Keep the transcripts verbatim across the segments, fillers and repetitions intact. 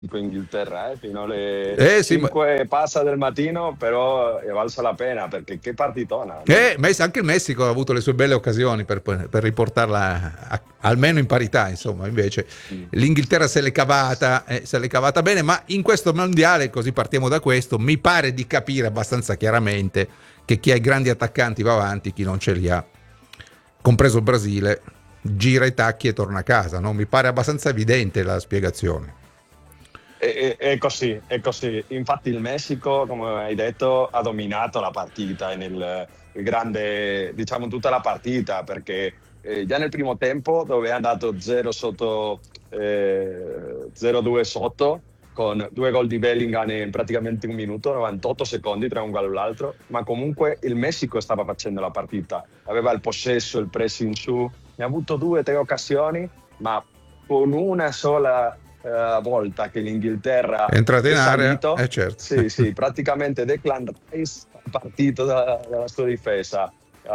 Inghilterra, eh, fino alle Eh sì, ma cinque passa del mattino, però è valsa la pena perché che partitona, no? che Mess- anche il Messico ha avuto le sue belle occasioni per, per riportarla a- almeno in parità, insomma, invece Mm. l'Inghilterra se l'è cavata, eh, se l'è cavata bene, ma in questo mondiale, così partiamo da questo, mi pare di capire abbastanza chiaramente che chi ha i grandi attaccanti va avanti, chi non ce li ha, compreso il Brasile, gira i tacchi e torna a casa, no? Mi pare abbastanza evidente la spiegazione. È, è- è così, è così. Infatti il Messico, come hai detto, ha dominato la partita nel il grande, diciamo tutta la partita, perché eh, già nel primo tempo dove è andato zero sotto, eh, zero due sotto, con due gol di Bellingham in praticamente un minuto, novantotto secondi tra un gol e l'altro, ma comunque il Messico stava facendo la partita, aveva il possesso, il pressing su, ne ha avuto due o tre occasioni, ma con una sola eh, volta che È l'Inghilterra entrata è in area, salito, eh certo. sì, sì, praticamente Declan Rice è partito da- dalla sua difesa,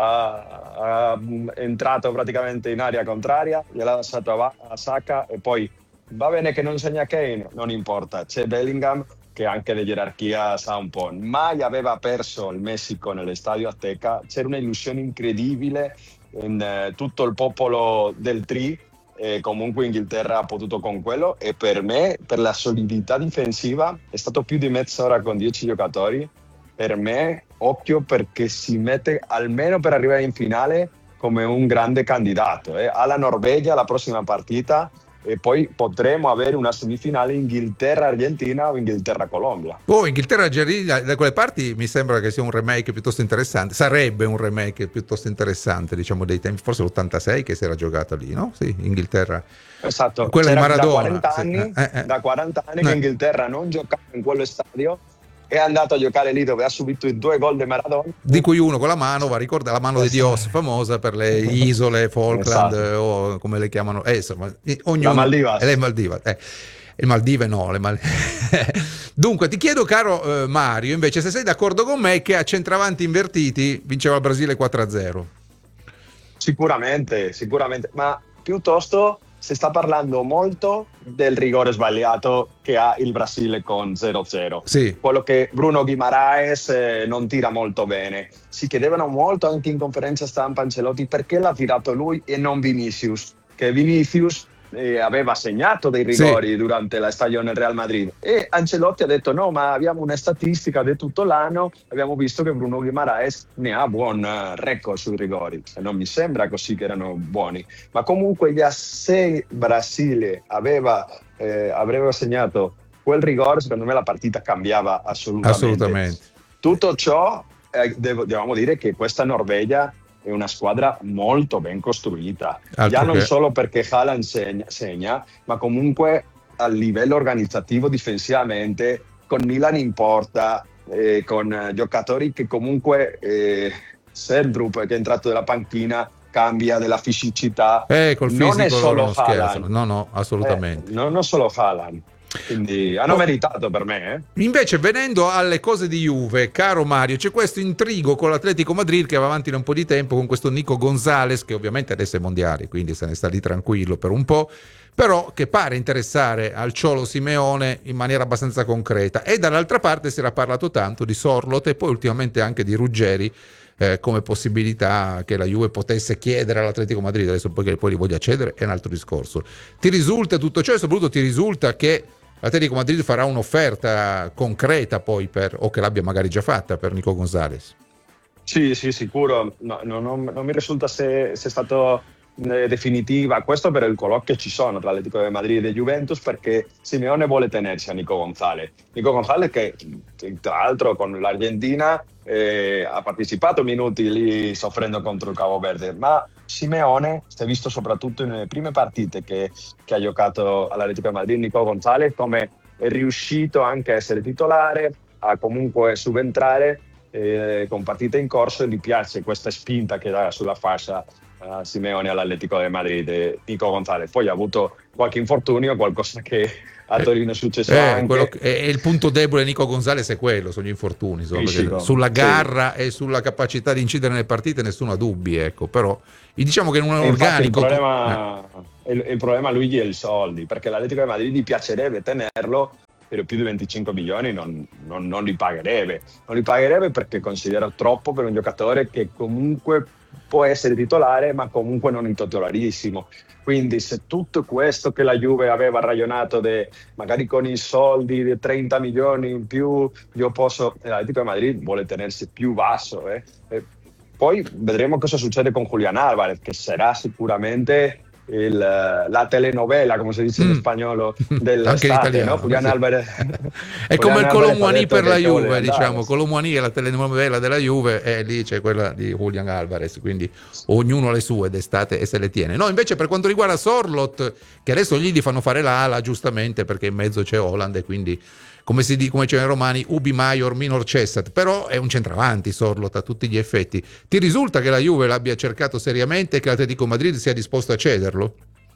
ha, ha mm, entrato praticamente in area contraria, gliel'ha lasciato a, Va- a Saka e poi va bene che non segna Kane, non importa, c'è Bellingham che anche di gerarchia sa un po'. Mai aveva perso il Messico nell'Estadio Azteca, c'era un'illusione incredibile in eh, tutto il popolo del Tri e comunque Inghilterra ha potuto con quello e per me, per la solidità difensiva, è stato più di mezz'ora con dieci giocatori. Per me, occhio perché si mette almeno per arrivare in finale come un grande candidato. Eh. Alla Norvegia la prossima partita e poi potremo avere una semifinale Inghilterra-Argentina o Inghilterra-Colombia. Oh, Inghilterra Gerina, da quelle parti mi sembra che sia un remake piuttosto interessante. Sarebbe un remake piuttosto interessante, diciamo, dei tempi, forse l'ottantasei che si era giocata lì, no? Sì, Inghilterra. Esatto, Quella di c'era da Maradona. quaranta Sì. Eh, anni, eh, eh. da quaranta anni che Eh. Inghilterra non giocava in quello stadio, è andato a giocare lì dove ha subito i due gol di Maradona. Di cui uno con la mano, va a ricordare la mano di Dios, famosa per le isole Falkland Esatto, eh, o come le chiamano, eh, insomma, eh, la ognuno, e le Maldivas. Maldive, eh. Le Maldive no, le Mal- Dunque ti chiedo caro eh, Mario, invece se sei d'accordo con me che a centravanti invertiti vinceva il Brasile quattro a zero. Sicuramente, sicuramente, ma piuttosto si sta parlando molto del rigore sbagliato che ha il Brasile con zero zero. Sì, Quello che Bruno Guimaraes eh, non tira molto bene. Si chiedevano molto anche in conferenza stampa Ancelotti perché l'ha tirato lui e non Vinicius, che Vinicius eh, aveva segnato dei sì. rigori durante la stagione Real Madrid e Ancelotti ha detto no, ma abbiamo una statistica di tutto l'anno, abbiamo visto che Bruno Guimaraes ne ha buon eh, record sui rigori e non mi sembra così che erano buoni, ma comunque già se Brasile aveva, eh, aveva segnato quel rigore, secondo me la partita cambiava assolutamente. Assolutamente. Tutto ciò eh, devo, dobbiamo dire che questa Norvegia è una squadra molto ben costruita, già Altro non che. solo perché Haaland segna, segna, ma comunque a livello organizzativo difensivamente, con Milan in porta, eh, con eh, giocatori che comunque eh, Seldrup che è entrato dalla panchina cambia della fisicità, Eh, col non è fisico loro solo non scherzano. Haaland, No, no, eh, assolutamente. non è solo Haaland, quindi hanno Oh, meritato per me. Eh. invece, venendo alle cose di Juve, caro Mario, c'è questo intrigo con l'Atletico Madrid che va avanti da un po' di tempo con questo Nico Gonzalez, che ovviamente adesso è mondiale, quindi se ne sta lì tranquillo per un po', però che pare interessare al Ciolo Simeone in maniera abbastanza concreta. E dall'altra parte si era parlato tanto di Sorloth e poi ultimamente anche di Ruggeri, eh, come possibilità che la Juve potesse chiedere all'Atletico Madrid. Adesso poi che poi li voglia cedere è un altro discorso. Ti risulta tutto ciò e soprattutto ti risulta che l'Atletico Madrid farà un'offerta concreta poi per, o che l'abbia magari già fatta per Nico Gonzalez? Sì, sì, sicuro. No, no, non, non mi risulta se, se è stato eh, definitiva. Questo per il colloquio che ci sono tra Atletico di Madrid e Juventus perché Simeone vuole tenersi a Nico Gonzalez. Nico Gonzalez che, che tra l'altro con l'Argentina eh, ha partecipato minuti lì soffrendo contro il Cabo Verde, ma Simeone si è visto soprattutto nelle prime partite che, che ha giocato all'Atletico di Madrid Nico Gonzalez come è riuscito anche a essere titolare, a comunque subentrare eh, con partite in corso e gli piace questa spinta che dà sulla fascia uh, Simeone all'Atletico di Madrid e Nico Gonzalez. Poi ha avuto qualche infortunio, qualcosa che a Torino è successo Eh, quello anche. che, è il punto debole di Nico Gonzalez è quello, sono gli infortuni, insomma, perché Fisico, sulla sì. garra e sulla capacità di incidere nelle partite nessuno ha dubbi, ecco, però diciamo che in un E infatti il organico eh, problema il, il problema a lui è i soldi, perché l'Atletico di Madrid gli piacerebbe tenerlo, però più di venticinque milioni non, non, non li pagherebbe. Non li pagherebbe perché considera troppo per un giocatore che comunque può essere titolare, ma comunque non è titolarissimo. Quindi se tutto questo che la Juve aveva ragionato de, magari con i soldi di trenta milioni in più, io posso, l'Atletico di Madrid vuole tenersi più basso. Eh. E poi vedremo cosa succede con Julián Álvarez, che sarà sicuramente il, la telenovela, come si dice in mm. spagnolo, dell'estate, no? Julián sì. Álvarez È come il Colomwani per la Juve, diciamo. Andare. Colomwani è la telenovela della Juve e lì c'è quella di Julián Álvarez, quindi ognuno ha le sue d'estate e se le tiene. No, invece per quanto riguarda Sorloth, che adesso gli fanno fare l'ala giustamente perché in mezzo c'è Haaland e quindi come si dice, come c'è nei romani, ubi maior minor cessat, però è un centravanti Sorloth a tutti gli effetti. Ti risulta che la Juve l'abbia cercato seriamente e che l'Atletico Madrid sia disposto a cederlo?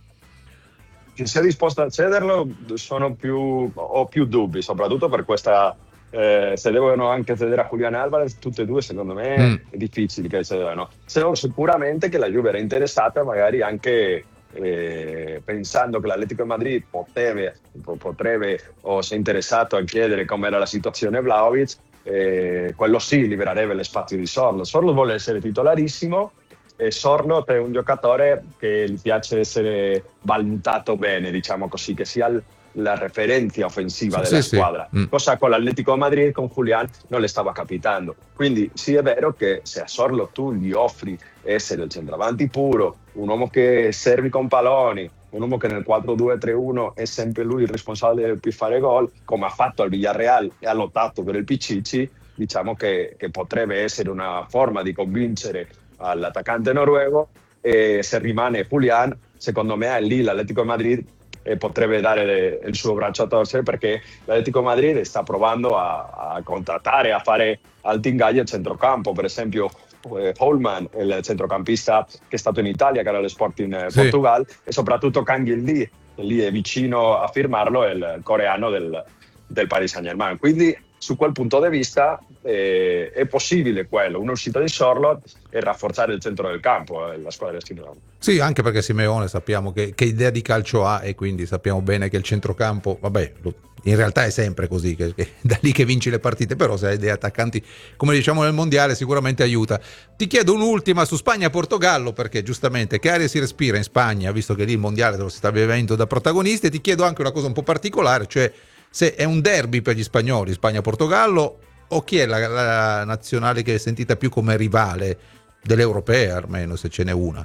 Che sia disposto a cederlo sono più, ho più dubbi, soprattutto per questa, eh, se devono anche cedere a Julián Álvarez, tutte e due secondo me mm. è difficile che cedano. Se sicuramente che la Juve era interessata magari anche Eh, pensando che l'Atletico di Madrid potrebbe, potrebbe o si è interessato a chiedere com'era la situazione Vlahovic, eh, quello sì libererebbe lo spazio di Sorloth. Sorloth vuole essere titolarissimo e Sorloth è un giocatore che gli piace essere valutato bene, diciamo così, che sia il, la referenza offensiva sì, della sì, squadra, sì. cosa con l'Atletico di Madrid con Julián non le stava capitando. Quindi sì, è vero che se a Sorloth tu gli offri essere il centravanti puro, un uomo che serve con palloni, un uomo che nel quattro due tre uno è sempre lui il responsabile di fare gol, come ha fatto al Villarreal e ha lottato per il Pichichi, diciamo che, che potrebbe essere una forma di convincere all'attaccante noruego. E se rimane Julián, secondo me è lì l'Atletico di Madrid e potrebbe dare le, il suo braccio a torcere, perché l'Atletico Madrid sta provando a, a contrattare, a fare alti ingaggi al centrocampo. Per esempio eh, Holman, il centrocampista che è stato in Italia, che era all'Sporting in sì. Portugal, e soprattutto Kangin Lee, che lì è vicino a firmarlo, è il coreano del, del Paris Saint-Germain. Quindi su quel punto di vista eh, è possibile quello, un'uscita di Sorloth e rafforzare il centro del campo, eh, la squadra del Simeone. Sì, anche perché Simeone sappiamo che, che idea di calcio ha e quindi sappiamo bene che il centrocampo, vabbè, in realtà è sempre così, che, che da lì che vinci le partite, però se hai dei attaccanti, come diciamo nel mondiale, sicuramente aiuta. Ti chiedo un'ultima su Spagna-Portogallo, perché giustamente che aria si respira in Spagna, visto che lì il mondiale lo si sta vivendo da protagonisti, e ti chiedo anche una cosa un po' particolare, cioè se è un derby per gli spagnoli, Spagna-Portogallo, o chi è la, la nazionale che è sentita più come rivale dell'europea, almeno se ce n'è una?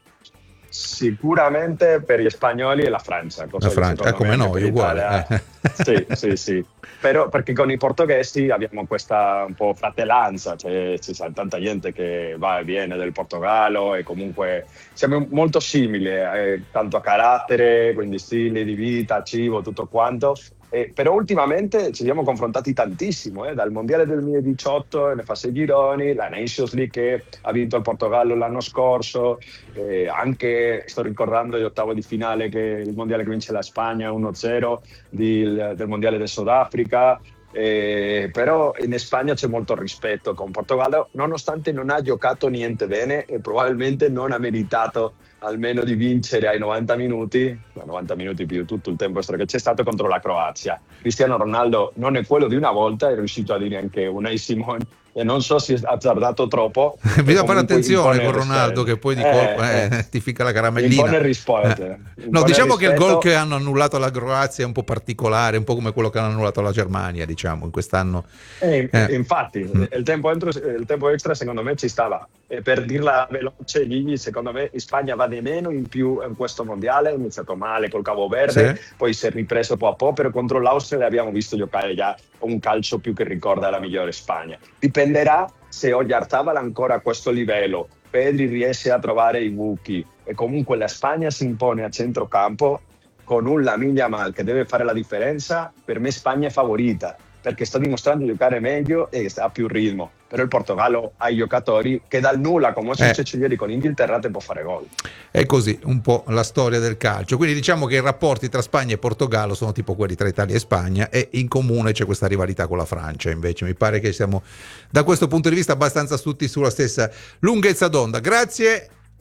Sicuramente per gli spagnoli è la Francia. La Francia, è come noi, uguale. Eh. Sì, sì, sì. Però perché con i portoghesi abbiamo questa un po' fratellanza, cioè ci sa tanta gente che va e viene del Portogallo e comunque siamo molto simili, eh, tanto a carattere, quindi stili di vita, cibo, tutto quanto. Eh, però ultimamente ci siamo confrontati tantissimo, eh, dal mondiale del duemiladiciotto nelle fase gironi, la Nations League che ha vinto il Portogallo l'anno scorso, eh, anche sto ricordando l'ottavo di finale, che il mondiale che vince la Spagna uno zero di, del mondiale del Sudafrica. Eh, però in Spagna c'è molto rispetto con Portogallo, nonostante non ha giocato niente bene e probabilmente non ha meritato almeno di vincere ai novanta minuti, novanta minuti più tutto il tempo extra che c'è stato contro la Croazia. Cristiano Ronaldo non è quello di una volta, è riuscito a dire anche Unai Simon, e non so se ha azzardato troppo. Bisogna fare attenzione con Ronaldo, che poi di colpo eh, eh, ti fica la caramellina. Rispetto, eh. No, diciamo che il gol che hanno annullato alla Croazia è un po' particolare, un po' come quello che hanno annullato alla Germania, diciamo, in quest'anno. Eh, eh. Infatti, mm. il, tempo entro, il tempo extra secondo me ci stava. E per dirla veloce, Gigli, secondo me in Spagna va di meno in più in questo mondiale, è iniziato male col Cabo Verde, sì. Poi si è ripreso po' a po', però contro l'Austria abbiamo visto giocare già un calcio più che ricorda la migliore Spagna. Dipenderà se Oyarzabal ancora a questo livello, Pedri riesce a trovare i buchi e comunque la Spagna si impone a centrocampo con un Lamine Yamal che deve fare la differenza. Per me Spagna è favorita perché sta dimostrando di giocare meglio e ha più ritmo, però il Portogallo ha i giocatori che dal nulla, come è successo eh. ieri con Inghilterra, te può fare gol. È così un po' la storia del calcio, quindi diciamo che i rapporti tra Spagna e Portogallo sono tipo quelli tra Italia e Spagna, e in comune c'è questa rivalità con la Francia. Invece mi pare che siamo da questo punto di vista abbastanza tutti sulla stessa lunghezza d'onda. Grazie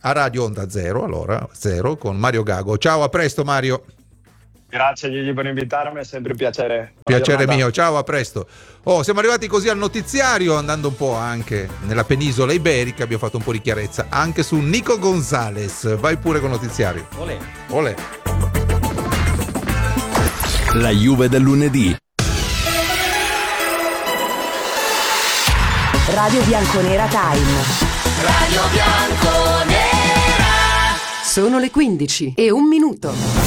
a Radio Onda Zero, allora Zero con Mario Gago. Ciao, a presto Mario. Grazie Gigi per invitarmi, è sempre un piacere. Piacere mio, ciao, a presto. Oh, siamo arrivati così al notiziario, andando un po' anche nella penisola iberica, abbiamo fatto un po' di chiarezza anche su Nico Gonzalez. Vai pure con il notiziario. Olè. Olè. La Juve del lunedì. Radio Bianconera Time. Radio Bianconera. Sono le quindici e un minuto.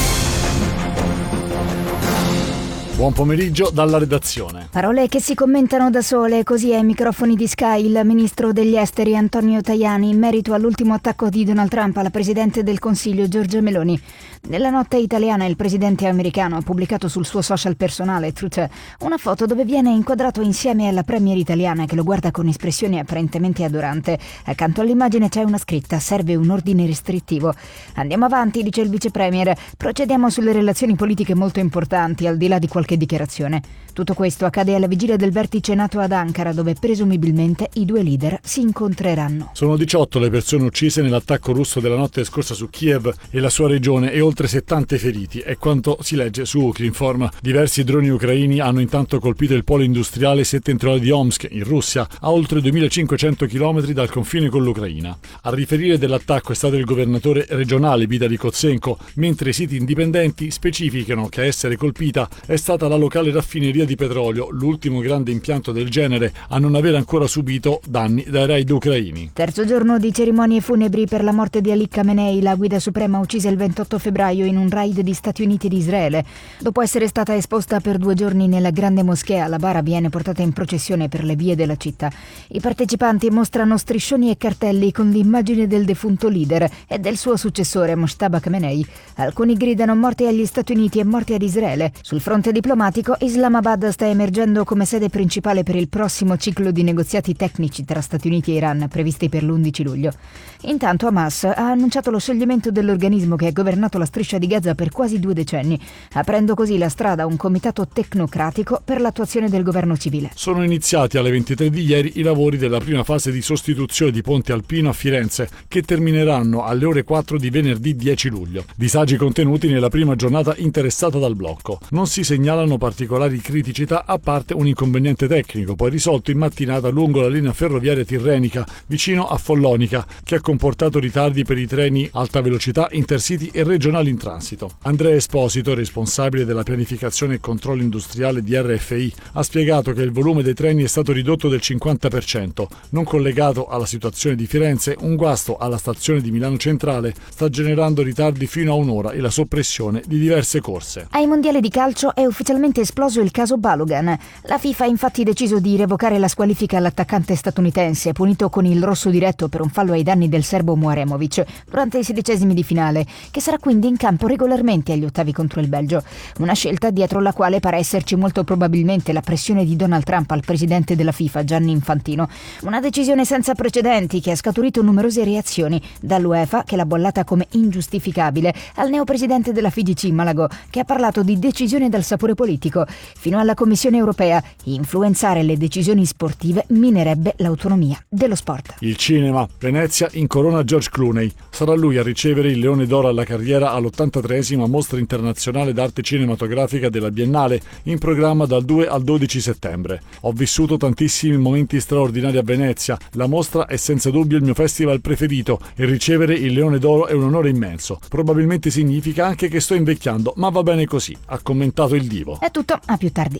Buon pomeriggio dalla redazione. Parole che si commentano da sole, così ai microfoni di Sky il ministro degli esteri Antonio Tajani in merito all'ultimo attacco di Donald Trump alla presidente del Consiglio Giorgia Meloni. Nella notte italiana il presidente americano ha pubblicato sul suo social personale Twitter una foto dove viene inquadrato insieme alla premier italiana che lo guarda con espressione apparentemente adorante. Accanto all'immagine c'è una scritta: serve un ordine restrittivo. Andiamo avanti, dice il vice premier, procediamo sulle relazioni politiche molto importanti al di là di qualche dichiarazione. Tutto questo accade alla vigilia del vertice NATO ad Ankara, dove presumibilmente i due leader si incontreranno. Sono diciotto le persone uccise nell'attacco russo della notte scorsa su Kiev e la sua regione e oltre settanta feriti, è quanto si legge su Ukrinform. Diversi droni ucraini hanno intanto colpito il polo industriale settentrionale di Omsk, in Russia, a oltre duemilacinquecento chilometri dal confine con l'Ucraina. A riferire dell'attacco è stato il governatore regionale Vitali Kotsenko, mentre i siti indipendenti specificano che a essere colpita è stata la locale raffineria di petrolio, l'ultimo grande impianto del genere a non aver ancora subito danni dai raid ucraini. Terzo giorno di cerimonie funebri per la morte di Ali Khamenei, la guida suprema uccisa il ventotto febbraio in un raid di Stati Uniti ed Israele. Dopo essere stata esposta per due giorni nella grande moschea, la bara viene portata in processione per le vie della città. I partecipanti mostrano striscioni e cartelli con l'immagine del defunto leader e del suo successore Mojtaba Khamenei. Alcuni gridano morte agli Stati Uniti e morte ad Israele. Sul fronte diplomatico, Islamabad sta emergendo come sede principale per il prossimo ciclo di negoziati tecnici tra Stati Uniti e Iran previsti per l'undici luglio. Intanto Hamas ha annunciato lo scioglimento dell'organismo che ha governato la striscia di Gaza per quasi due decenni, aprendo così la strada a un comitato tecnocratico per l'attuazione del governo civile. Sono iniziati alle ventitré di ieri i lavori della prima fase di sostituzione di Ponte Alpino a Firenze, che termineranno alle ore quattro di venerdì dieci luglio. Disagi contenuti nella prima giornata interessata dal blocco. Non si segnalano particolari criticità a parte un inconveniente tecnico poi risolto in mattinata lungo la linea ferroviaria tirrenica vicino a Follonica, che ha comportato ritardi per i treni alta velocità, intercity e regionali in transito. Andrea Esposito, responsabile della pianificazione e controllo industriale di R F I, ha spiegato che il volume dei treni è stato ridotto del cinquanta per cento. Non collegato alla situazione di Firenze, un guasto alla stazione di Milano Centrale sta generando ritardi fino a un'ora e la soppressione di diverse corse. Ai mondiali di calcio è ufficialmente esploso il caso Balogan. La FIFA ha infatti deciso di revocare la squalifica all'attaccante statunitense, punito con il rosso diretto per un fallo ai danni del serbo Muaremovic durante i sedicesimi di finale, che sarà quindi in campo regolarmente agli ottavi contro il Belgio. Una scelta dietro la quale pare esserci molto probabilmente la pressione di Donald Trump al presidente della FIFA, Gianni Infantino. Una decisione senza precedenti che ha scaturito numerose reazioni, dall'UEFA, che l'ha bollata come ingiustificabile, al neopresidente della F I G C, Malagò, che ha parlato di decisione dal sapore politico, fino alla Commissione europea. Influenzare le decisioni sportive minerebbe l'autonomia dello sport. Il cinema. Venezia incorona George Clooney. Sarà lui a ricevere il Leone d'Oro alla carriera all'ottantatreesima Mostra Internazionale d'Arte Cinematografica della Biennale, in programma dal due al dodici settembre. Ho vissuto tantissimi momenti straordinari a Venezia. La mostra è senza dubbio il mio festival preferito e ricevere il Leone d'Oro è un onore immenso. Probabilmente significa anche che sto invecchiando, ma va bene così, ha commentato il divo. È tutto, a più tardi.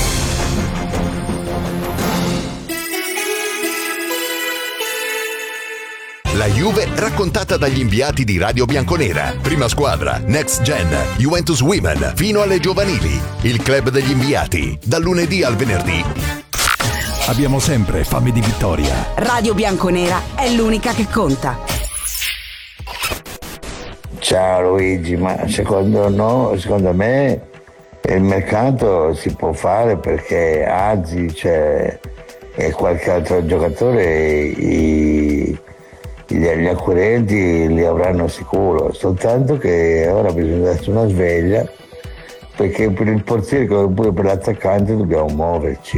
La Juve raccontata dagli inviati di Radio Bianconera. Prima squadra, Next Gen, Juventus Women, fino alle giovanili. Il club degli inviati, dal lunedì al venerdì. Abbiamo sempre fame di vittoria. Radio Bianconera è l'unica che conta. Ciao Luigi, ma secondo, no, secondo me il mercato si può fare perché Azzi c'è e qualche altro giocatore i, gli acquirenti li avranno sicuro, soltanto che ora bisogna darsi una sveglia, perché per il portiere come pure per l'attaccante dobbiamo muoverci.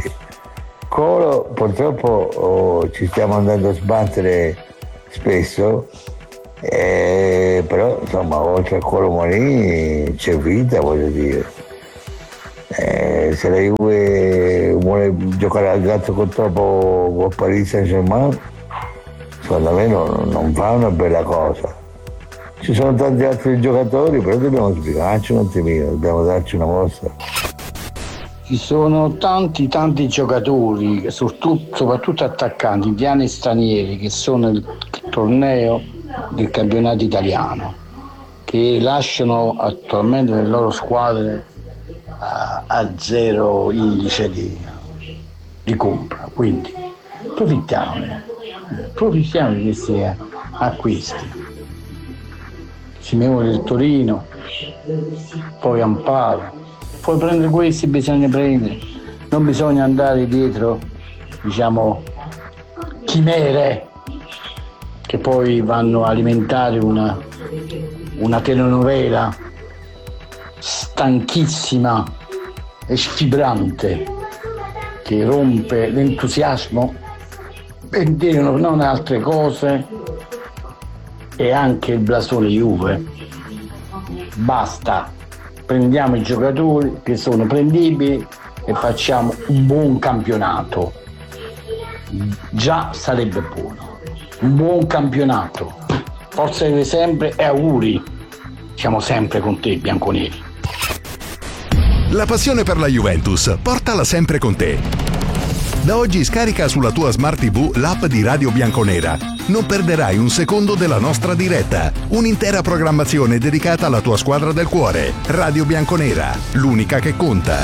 Colo purtroppo oh, ci stiamo andando a sbattere spesso Eh, però insomma oltre a Colomani c'è vita, voglio dire. Eh, se la Juve vuole giocare al gatto col topo con Paris Saint-Germain, secondo me non, non fa una bella cosa. Ci sono tanti altri giocatori, però dobbiamo spiegarci un attimino, dobbiamo darci una mossa. Ci sono tanti tanti giocatori, soprattutto attaccanti, indiani e stranieri, che sono il torneo del campionato italiano, che lasciano attualmente le loro squadre a, a zero indice di, di compra. Quindi approfittiamone, approfittiamo di questi acquisti. Simeone del Torino, poi Amparo, poi prendere questi bisogna prendere, non bisogna andare dietro, diciamo, chimere che poi vanno a alimentare una, una telenovela stanchissima e sfibrante che rompe l'entusiasmo e dicono non altre cose, e anche il blasone Juve. Basta, prendiamo i giocatori che sono prendibili e facciamo un buon campionato. Già sarebbe buono, un buon campionato. Forza Juve sempre e auguri, siamo sempre con te bianconeri. La passione per la Juventus, portala sempre con te. Da oggi scarica sulla tua Smart tivù l'app di Radio Bianconera. Non perderai un secondo della nostra diretta. Un'intera programmazione dedicata alla tua squadra del cuore. Radio Bianconera, l'unica che conta.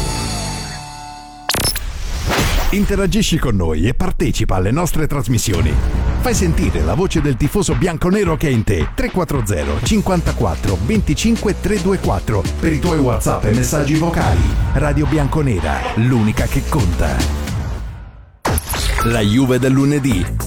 Interagisci con noi e partecipa alle nostre trasmissioni. Fai sentire la voce del tifoso bianconero che è in te. tre quattro zero cinquantaquattro venticinque trecentoventiquattro per i tuoi WhatsApp e messaggi vocali. Radio Bianconera, l'unica che conta. La Juve del lunedì.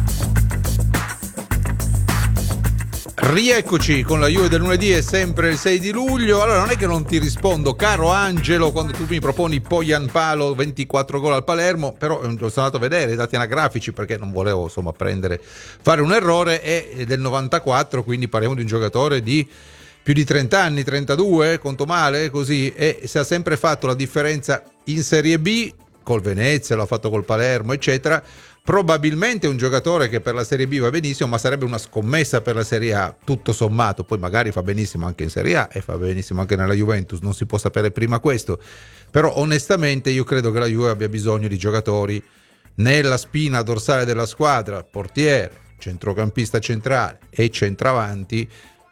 Rieccoci con la Juve del lunedì, è sempre il sei di luglio. Allora non è che non ti rispondo, caro Angelo, quando tu mi proponi Poyanpalo ventiquattro gol al Palermo, però lo sono andato a vedere i dati anagrafici perché non volevo insomma prendere fare un errore, è del novantaquattro, quindi parliamo di un giocatore di più di trenta anni, trentadue, conto male così, e si è sempre fatto la differenza in Serie B col Venezia, l'ha fatto col Palermo eccetera. Probabilmente un giocatore che per la Serie B va benissimo, ma sarebbe una scommessa per la Serie A, tutto sommato. Poi magari fa benissimo anche in Serie A e fa benissimo anche nella Juventus, non si può sapere prima questo. Però onestamente io credo che la Juve abbia bisogno di giocatori nella spina dorsale della squadra, portiere, centrocampista centrale e centravanti,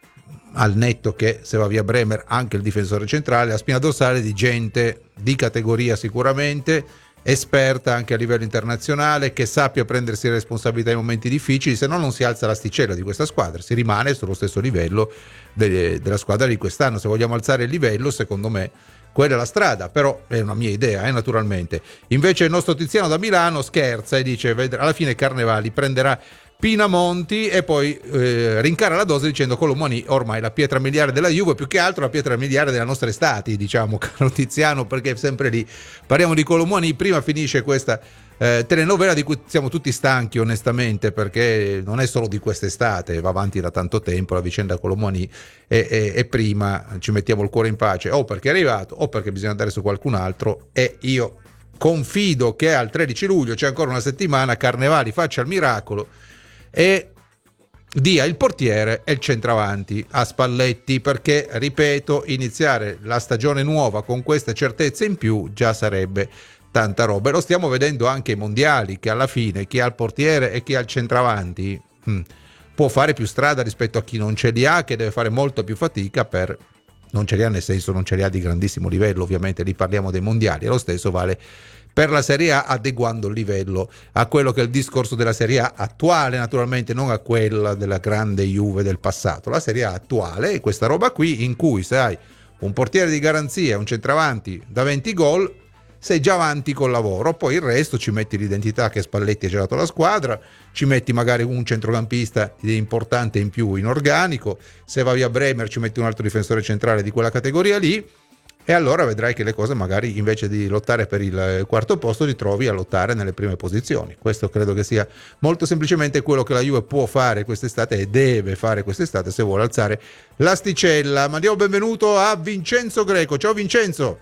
al netto che se va via Bremer anche il difensore centrale, la spina dorsale di gente di categoria sicuramente, esperta anche a livello internazionale, che sappia prendersi responsabilità in momenti difficili, se no non si alza l'asticella di questa squadra, si rimane sullo stesso livello de- della squadra di quest'anno. Se vogliamo alzare il livello, secondo me quella è la strada, però è una mia idea, eh, naturalmente. Invece il nostro Tiziano da Milano scherza e dice alla fine Carnevali prenderà Pinamonti e poi eh, rincara la dose dicendo Colomani ormai la pietra miliare della Juve, più che altro la pietra miliare della nostra estate, diciamo, caro Tiziano, perché è sempre lì. Parliamo di Colomani, prima finisce questa eh, telenovela di cui siamo tutti stanchi onestamente, perché non è solo di quest'estate, va avanti da tanto tempo la vicenda Colomani e, e, e prima ci mettiamo il cuore in pace, o perché è arrivato o perché bisogna andare su qualcun altro, e io confido che al tredici luglio, c'è ancora una settimana, Carnevali faccia il miracolo e dia il portiere e il centravanti a Spalletti, perché ripeto, iniziare la stagione nuova con queste certezze in più già sarebbe tanta roba, e lo stiamo vedendo anche ai mondiali, che alla fine chi ha il portiere e chi ha il centravanti mh, può fare più strada rispetto a chi non ce li ha, che deve fare molto più fatica per non ce li ha, nel senso non ce li ha di grandissimo livello, ovviamente lì parliamo dei mondiali, e lo stesso vale per la Serie A, adeguando il livello a quello che è il discorso della Serie A attuale, naturalmente non a quella della grande Juve del passato. La Serie A attuale è questa roba qui, in cui se hai un portiere di garanzia, un centravanti da venti gol, sei già avanti col lavoro, poi il resto ci metti l'identità che Spalletti ha girato la squadra, ci metti magari un centrocampista importante in più in organico, se va via Bremer ci metti un altro difensore centrale di quella categoria lì, e allora vedrai che le cose magari invece di lottare per il quarto posto ti trovi a lottare nelle prime posizioni. Questo credo che sia molto semplicemente quello che la Juve può fare quest'estate e deve fare quest'estate se vuole alzare l'asticella. Ma diamo benvenuto a Vincenzo Greco. Ciao Vincenzo.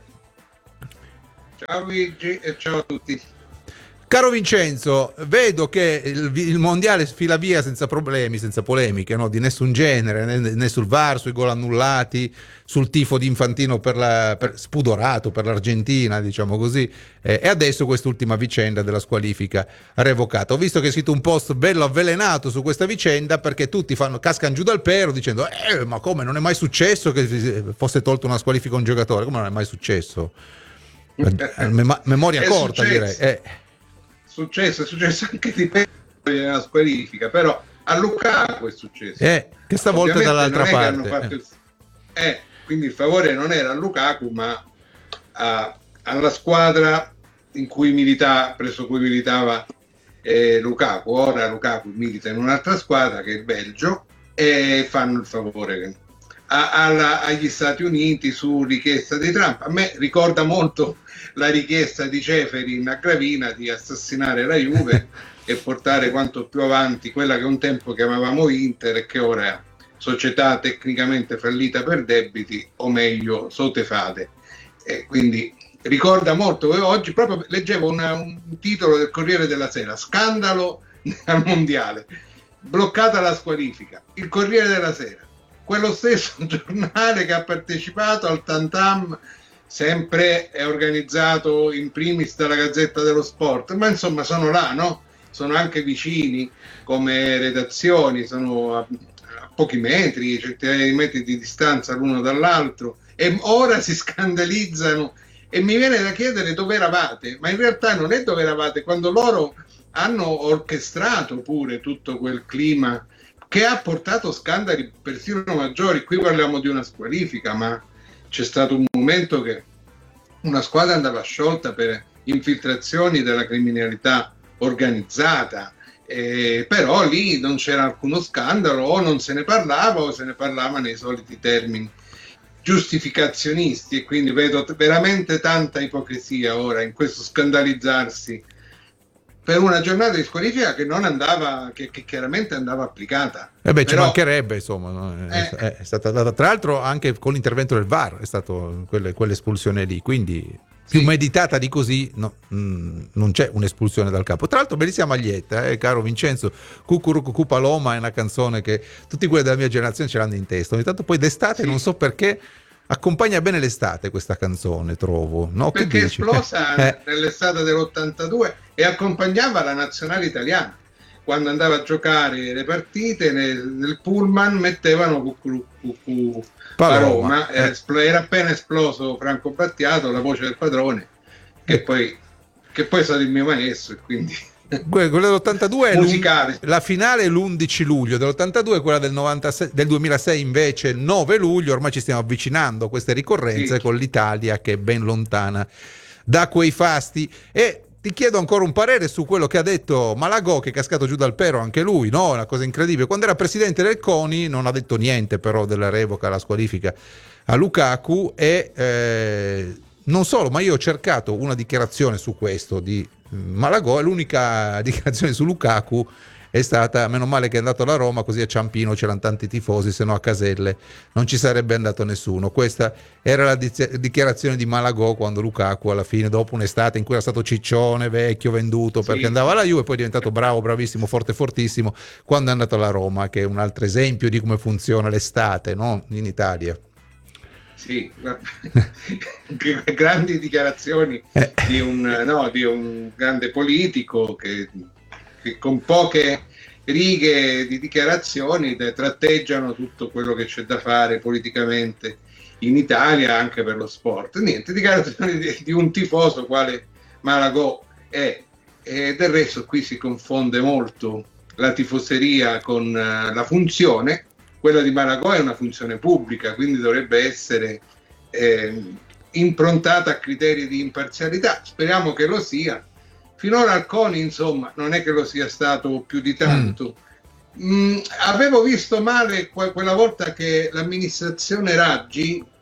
Ciao Luigi e ciao a tutti. Caro Vincenzo, vedo che il, il mondiale fila via senza problemi, senza polemiche, no? Di nessun genere, né, né sul V A R, sui gol annullati, sul tifo di Infantino per la, per, spudorato per l'Argentina, diciamo così, eh, e adesso quest'ultima vicenda della squalifica revocata. Ho visto che hai scritto un post bello avvelenato su questa vicenda perché tutti fanno, cascano giù dal pero dicendo eh, ma come, non è mai successo che fosse tolto una squalifica a un giocatore, come non è mai successo? Mem- memoria è corta successo. direi. Eh. Successo, è successo anche di peggio nella squalifica, però a Lukaku è successo. Eh, che stavolta Ovviamente dall'altra non è che hanno parte. fatto il... eh, quindi il favore non era a Lukaku, ma a, alla squadra in cui milita, presso cui militava eh, Lukaku. Ora Lukaku milita in un'altra squadra che è il Belgio e fanno il favore a, alla, agli Stati Uniti su richiesta di Trump. A me ricorda molto la richiesta di Ceferin a Gravina di assassinare la Juve e portare quanto più avanti quella che un tempo chiamavamo Inter e che ora è società tecnicamente fallita per debiti, o meglio sotefate. E quindi ricorda molto. Oggi proprio leggevo una, un titolo del Corriere della Sera: scandalo al mondiale, bloccata la squalifica. Il Corriere della Sera, quello stesso giornale che ha partecipato al Tantam, sempre è organizzato in primis dalla Gazzetta dello Sport, ma insomma sono là, no? Sono anche vicini come redazioni, sono a, a pochi metri, centinaia di metri di distanza l'uno dall'altro, e ora si scandalizzano e mi viene da chiedere dove eravate, ma in realtà non è dove eravate quando loro hanno orchestrato pure tutto quel clima che ha portato scandali persino maggiori. Qui parliamo di una squalifica, ma c'è stato un momento che una squadra andava sciolta per infiltrazioni della criminalità organizzata, eh, però lì non c'era alcuno scandalo, o non se ne parlava o se ne parlava nei soliti termini giustificazionisti, e quindi vedo veramente tanta ipocrisia ora in questo scandalizzarsi per una giornata di squalifica che non andava, che, che chiaramente andava applicata. Eh beh, Però, ci mancherebbe, insomma, no? è, eh, è stata data, tra l'altro anche con l'intervento del V A R è stato quelle, quell'espulsione lì, quindi più sì. meditata di così no, mh, non c'è un'espulsione dal campo. Tra l'altro bellissima maglietta, eh, caro Vincenzo, Cucurucucu Paloma è una canzone che tutti quelli della mia generazione ce l'hanno in testa, ogni tanto poi d'estate sì. non so perché accompagna bene l'estate questa canzone, trovo, no? Perché è esplosa eh. nell'estate dell'ottantadue e accompagnava la nazionale italiana. Quando andava a giocare le partite nel, nel pullman mettevano Cucurucucu Paloma, eh. era appena esploso Franco Battiato, la voce del padrone, che, eh. poi, che poi è stato il mio maestro, e quindi quella dell'ottantadue è musicale. La finale è l'undici luglio dell'ottantadue, quella del, novantasei, del duemilasei invece il nove luglio. Ormai ci stiamo avvicinando a queste ricorrenze, sì. con l'Italia che è ben lontana da quei fasti. E ti chiedo ancora un parere su quello che ha detto Malagò, che è cascato giù dal pero anche lui, no? Una cosa incredibile. Quando era presidente del CONI non ha detto niente però della revoca, la squalifica a Lukaku, e eh, non solo, ma io ho cercato una dichiarazione su questo di Malagò, e l'unica dichiarazione su Lukaku è stata: meno male che è andato alla Roma, così a Ciampino c'erano tanti tifosi, se no a Caselle non ci sarebbe andato nessuno. Questa era la dichiarazione di Malagò quando Lukaku, alla fine, dopo un'estate in cui era stato ciccione, vecchio, venduto perché sì. andava alla Juve, poi è diventato bravo, bravissimo, forte, fortissimo quando è andato alla Roma, che è un altro esempio di come funziona l'estate, no? In Italia. Sì, grandi dichiarazioni eh. di, un, no, di un grande politico che, che con poche righe di dichiarazioni tratteggiano tutto quello che c'è da fare politicamente in Italia, anche per lo sport. Niente, dichiarazioni di, di un tifoso quale Malagò è, e del resto qui si confonde molto la tifoseria con uh, la funzione. Quella di Malagò è una funzione pubblica, quindi dovrebbe essere eh, improntata a criteri di imparzialità. Speriamo che lo sia. Finora al CONI, insomma, non è che lo sia stato più di tanto. Mm, avevo visto male que- quella volta che l'amministrazione Raggi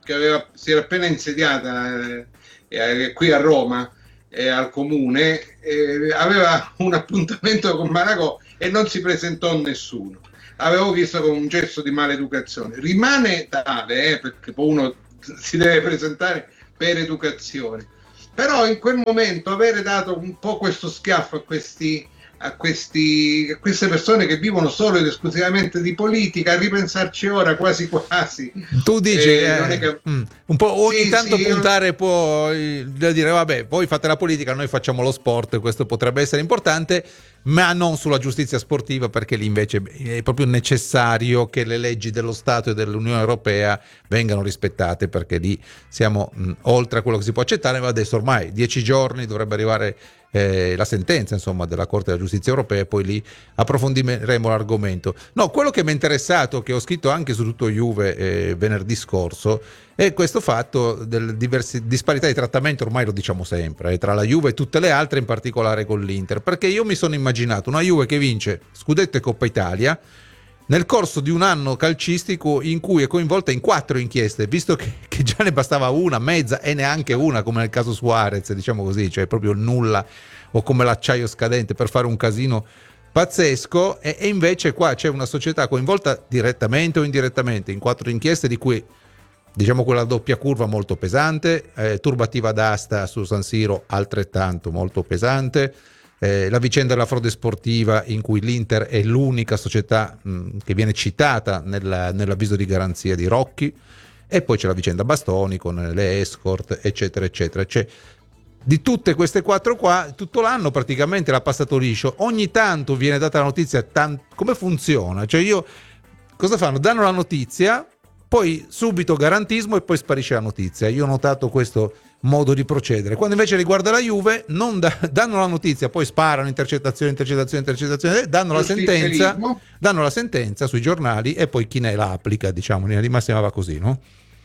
che aveva, si era appena insediata eh, eh, qui a Roma, eh, al comune, eh, aveva un appuntamento con Maragò e non si presentò nessuno. Avevo visto come un gesto di maleducazione. Rimane tale, eh, perché poi uno si deve presentare per educazione. Però in quel momento avere dato un po' questo schiaffo a questi a, questi, a queste persone che vivono solo ed esclusivamente di politica, a ripensarci ora quasi quasi. Tu dici eh, eh, non è che... mm, un po' ogni sì, tanto sì, puntare io... poi da dire vabbè, voi fate la politica, noi facciamo lo sport, questo potrebbe essere importante, ma non sulla giustizia sportiva, perché lì invece è proprio necessario che le leggi dello Stato e dell'Unione Europea vengano rispettate, perché lì siamo mh, oltre a quello che si può accettare. Ma adesso ormai dieci giorni dovrebbe arrivare eh, la sentenza, insomma, della Corte della Giustizia Europea, e poi lì approfondiremo l'argomento. No, quello che mi è interessato, che ho scritto anche su Tutto Juve eh, venerdì scorso, è questo fatto della disparità di trattamento, ormai lo diciamo sempre, eh, tra la Juve e tutte le altre, in particolare con l'Inter, perché io mi sono immaginato una Juve che vince Scudetto e Coppa Italia nel corso di un anno calcistico in cui è coinvolta in quattro inchieste, visto che, che già ne bastava una, mezza e neanche una, come nel caso Suarez, diciamo così, cioè proprio nulla, o come l'acciaio scadente, per fare un casino pazzesco. E, e invece qua c'è una società coinvolta direttamente o indirettamente in quattro inchieste, di cui diciamo quella doppia curva molto pesante, eh, turbativa d'asta su San Siro altrettanto molto pesante, eh, la vicenda della frode sportiva in cui l'Inter è l'unica società mh, che viene citata nella, nell'avviso di garanzia di Rocchi, e poi c'è la vicenda Bastoni con le escort, eccetera eccetera. Cioè, di tutte queste quattro qua, tutto l'anno praticamente l'ha passato liscio. Ogni tanto viene data la notizia, tan- come funziona? Cioè io, cosa fanno? Danno la notizia, poi subito garantismo e poi sparisce la notizia. Io ho notato questo modo di procedere. Quando invece riguarda la Juve, non da, danno la notizia, poi sparano intercettazione, intercettazione, intercettazione, danno la sentenza, danno la sentenza sui giornali e poi chi ne la applica, diciamo, in massima va così, no?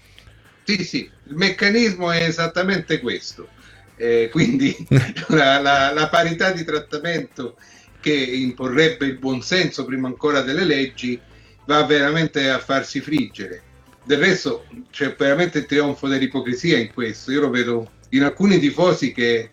Sì, sì, il meccanismo è esattamente questo. Eh, quindi la, la, la parità di trattamento che imporrebbe il buonsenso prima ancora delle leggi va veramente a farsi friggere. Del resto c'è veramente il trionfo dell'ipocrisia in questo. Io lo vedo in alcuni tifosi che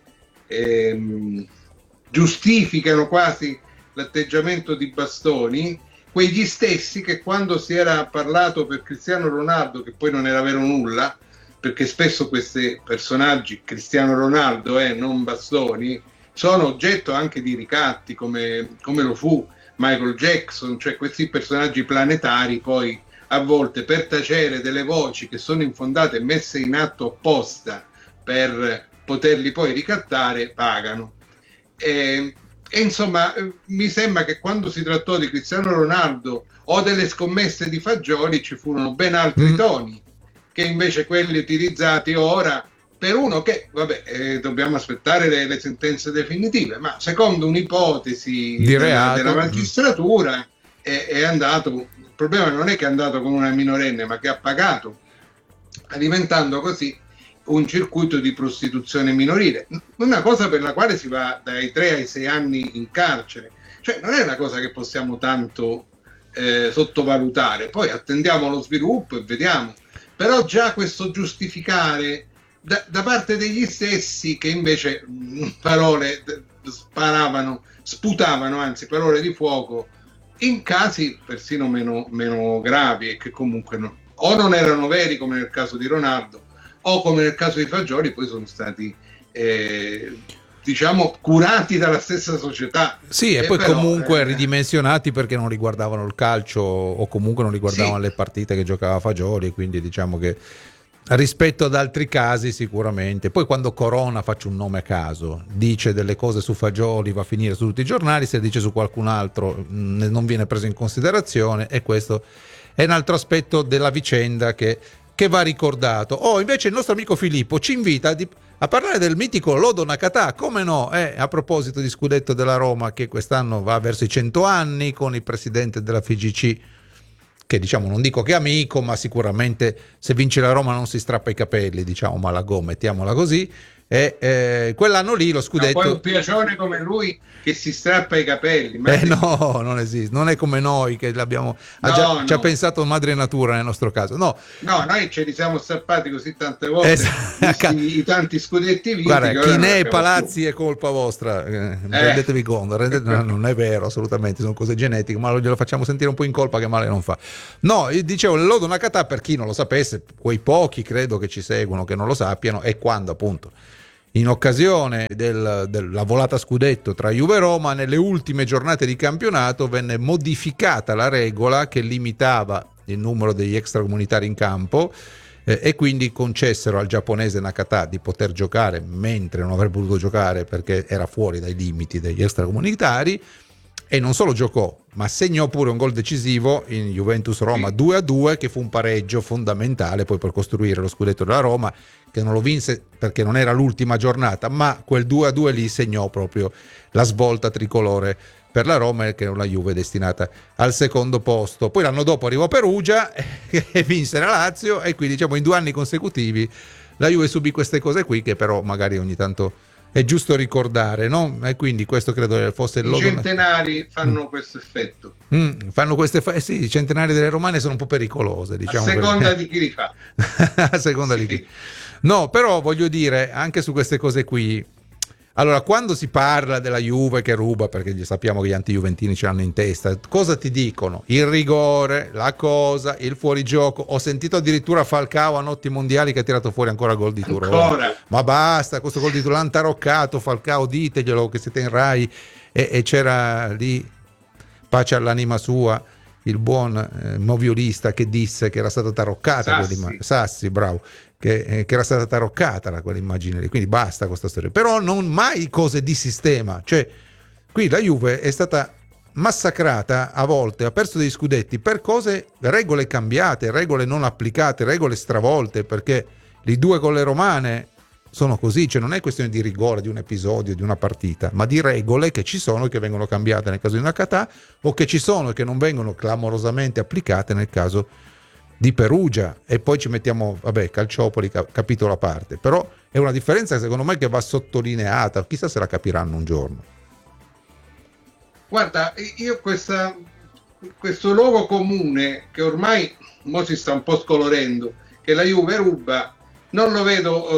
ehm, giustificano quasi l'atteggiamento di Bastoni, quegli stessi che quando si era parlato per Cristiano Ronaldo, che poi non era vero nulla, perché spesso questi personaggi, Cristiano Ronaldo e eh, non Bastoni, sono oggetto anche di ricatti, come, come lo fu Michael Jackson, cioè questi personaggi planetari poi a volte per tacere delle voci che sono infondate e messe in atto apposta per poterli poi ricattare, pagano. E, e insomma mi sembra che quando si trattò di Cristiano Ronaldo o delle scommesse di Fagioli ci furono ben altri mm. toni che invece quelli utilizzati ora per uno che, vabbè, eh, dobbiamo aspettare le, le sentenze definitive, ma secondo un'ipotesi della, della magistratura è, è andato, il problema non è che è andato con una minorenne, ma che ha pagato, alimentando così un circuito di prostituzione minorile, una cosa per la quale si va dai tre ai sei anni in carcere, cioè non è una cosa che possiamo tanto eh, sottovalutare, poi attendiamo lo sviluppo e vediamo, però già questo giustificare Da, da parte degli stessi che invece mh, parole d- sparavano, sputavano anzi parole di fuoco in casi persino meno, meno gravi e che comunque no, o non erano veri come nel caso di Ronaldo o come nel caso di Fagioli, poi sono stati eh, diciamo curati dalla stessa società. Sì, e, e poi però, comunque eh, ridimensionati perché non riguardavano il calcio o comunque non riguardavano sì. le partite che giocava Fagioli, quindi diciamo che rispetto ad altri casi sicuramente. Poi quando Corona, faccio un nome a caso, dice delle cose su Fagioli va a finire su tutti i giornali, se dice su qualcun altro mh, non viene preso in considerazione, e questo è un altro aspetto della vicenda che, che va ricordato. Oh, invece il nostro amico Filippo ci invita a, di, a parlare del mitico Lodo Nakata, come no, eh, a proposito di scudetto della Roma che quest'anno va verso i cento anni, con il presidente della F I G C che diciamo non dico che è amico, ma sicuramente se vince la Roma non si strappa i capelli, diciamo Malagò, mettiamola così, E eh, quell'anno lì lo scudetto. Ma poi un piacione come lui che si strappa i capelli. Eh no, non esiste, non è come noi che l'abbiamo. Ha No, già, no. ci ha pensato madre natura nel nostro caso. No, No, noi ce li siamo strappati così tante volte, Esatto. visti i tanti scudetti vinti. guarda, che ora chi non ne è abbiamo palazzi è colpa vostra. Eh, rendetevi conto, rendete- no, non è vero, assolutamente, sono cose genetiche, ma glielo facciamo sentire un po' in colpa che male non fa. No, io dicevo, il lodo Nakata, per chi non lo sapesse, quei pochi credo che ci seguono che non lo sappiano, è quando appunto in occasione del- della volata scudetto tra Juve e Roma, nelle ultime giornate di campionato venne modificata la regola che limitava il numero degli extracomunitari in campo, eh, e quindi concessero al giapponese Nakata di poter giocare mentre non avrebbe potuto giocare perché era fuori dai limiti degli extracomunitari. E non solo giocò, ma segnò pure un gol decisivo in Juventus-Roma due a due, che fu un pareggio fondamentale poi per costruire lo scudetto della Roma, che non lo vinse perché non era l'ultima giornata, ma quel due a due lì segnò proprio la svolta tricolore per la Roma, e che la Juve è destinata al secondo posto. Poi l'anno dopo arrivò Perugia e vinse la Lazio, e quindi diciamo in due anni consecutivi la Juve subì queste cose qui, che però magari ogni tanto è giusto ricordare, no? E quindi questo credo fosse il I logo. centenari fanno questo effetto, Mm, fanno queste fa- eh sì, i centenari delle romane sono un po' pericolose, diciamo, a seconda perché- di chi li fa. a seconda Sì. di chi. No, però voglio dire, anche su queste cose qui, allora, quando si parla della Juve che ruba, perché sappiamo che gli anti-juventini ce l'hanno in testa, cosa ti dicono? Il rigore, la cosa, il fuorigioco. Ho sentito addirittura Falcao a notti mondiali che ha tirato fuori ancora gol di Turone. Ancora. Ma basta, questo gol di Turone l'hanno taroccato, Falcao, diteglielo che siete in Rai. E, e c'era lì, pace all'anima sua, il buon eh, moviolista che disse che era stata taroccata Sassi. quell'immagine. Sassi, bravo. Che, eh, che era stata taroccata la, quell'immagine lì, quindi basta con questa storia. Però non mai cose di sistema, cioè qui la Juve è stata massacrata a volte, ha perso degli scudetti per cose, regole cambiate, regole non applicate, regole stravolte, perché i due con le romane sono così, cioè non è questione di rigore, di un episodio, di una partita, ma di regole che ci sono e che vengono cambiate nel caso di Nakata, o che ci sono e che non vengono clamorosamente applicate nel caso di Perugia. E poi ci mettiamo, vabbè, Calciopoli, cap- capitolo a parte, però è una differenza secondo me che va sottolineata, chissà se la capiranno un giorno. Guarda, io questa, questo luogo comune che ormai mo si sta un po' scolorendo, che la Juve ruba, non lo vedo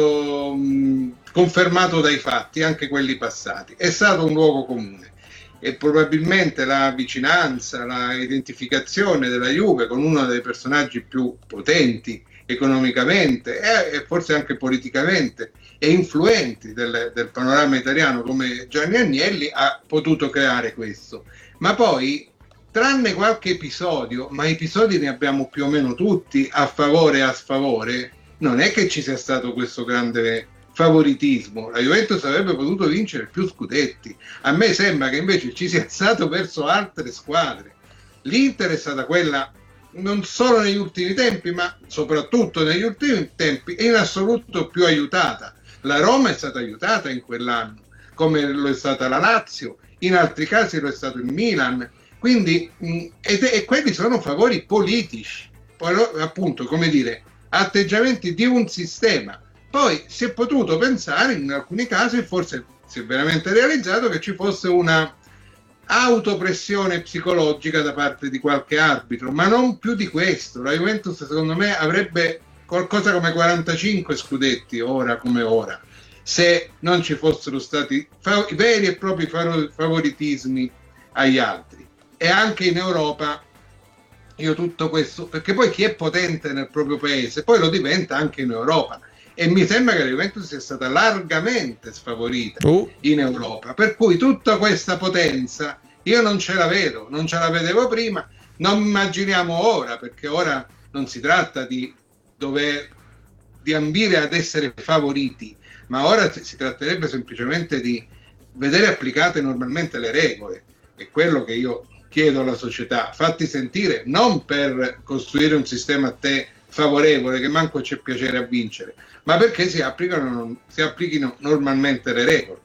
ehm, confermato dai fatti, anche quelli passati. È stato un luogo comune, e probabilmente la vicinanza, la identificazione della Juve con uno dei personaggi più potenti economicamente e, e forse anche politicamente e influenti del, del panorama italiano come Gianni Agnelli ha potuto creare questo. Ma poi, tranne qualche episodio, ma episodi ne abbiamo più o meno tutti a favore e a sfavore, non è che ci sia stato questo grande favoritismo. La Juventus avrebbe potuto vincere più scudetti. A me sembra che invece ci sia stato verso altre squadre. L'Inter è stata quella, non solo negli ultimi tempi, ma soprattutto negli ultimi tempi, in assoluto più aiutata. La Roma è stata aiutata in quell'anno, come lo è stata la Lazio, in altri casi lo è stato il Milan. Quindi, mh, ed, e quelli sono favori politici, poi appunto, come dire, atteggiamenti di un sistema. Poi si è potuto pensare in alcuni casi, forse si è veramente realizzato, che ci fosse una autopressione psicologica da parte di qualche arbitro, ma non più di questo. La Juventus secondo me avrebbe qualcosa come quarantacinque scudetti ora come ora, se non ci fossero stati fa- veri e propri fa- favoritismi agli altri. E anche in Europa io tutto questo, perché poi chi è potente nel proprio paese poi lo diventa anche in Europa, e mi sembra che la Juventus sia stata largamente sfavorita Uh. in Europa, per cui tutta questa potenza io non ce la vedo, non ce la vedevo prima, non immaginiamo ora, perché ora non si tratta di dover di ambire ad essere favoriti, ma ora si tratterebbe semplicemente di vedere applicate normalmente le regole. È quello che io chiedo alla società: fatti sentire, non per costruire un sistema a te favorevole che manco c'è piacere a vincere, ma perché si applicano, si applichino normalmente le regole.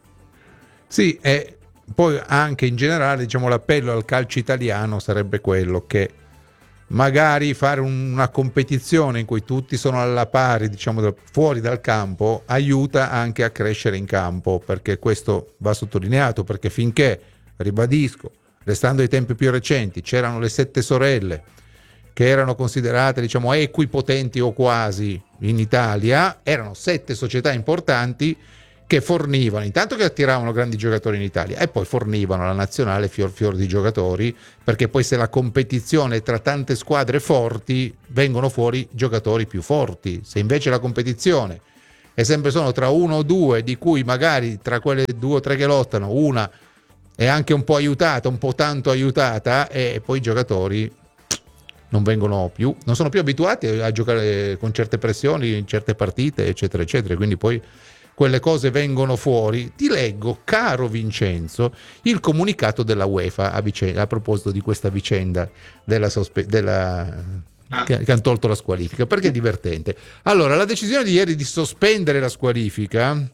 Sì, e poi anche in generale, diciamo, l'appello al calcio italiano sarebbe quello che magari fare una competizione in cui tutti sono alla pari, diciamo, fuori dal campo, aiuta anche a crescere in campo, perché questo va sottolineato, perché finché, ribadisco, restando ai tempi più recenti, c'erano le sette sorelle che erano considerate, diciamo, equipotenti o quasi in Italia, erano sette società importanti che fornivano, intanto che attiravano grandi giocatori in Italia e poi fornivano alla nazionale fior fior di giocatori, perché poi se la competizione è tra tante squadre forti vengono fuori giocatori più forti. Se invece la competizione è sempre solo tra uno o due, di cui magari tra quelle due o tre che lottano una è anche un po' aiutata, un po' tanto aiutata, e poi i giocatori non vengono più, non sono più abituati a giocare con certe pressioni in certe partite, eccetera eccetera, quindi poi quelle cose vengono fuori. Ti leggo, caro Vincenzo, il comunicato della UEFA a, vicenda, a proposito di questa vicenda della, sospe- della ah. che, che hanno tolto la squalifica, perché è divertente. Allora, la decisione di ieri di sospendere la squalifica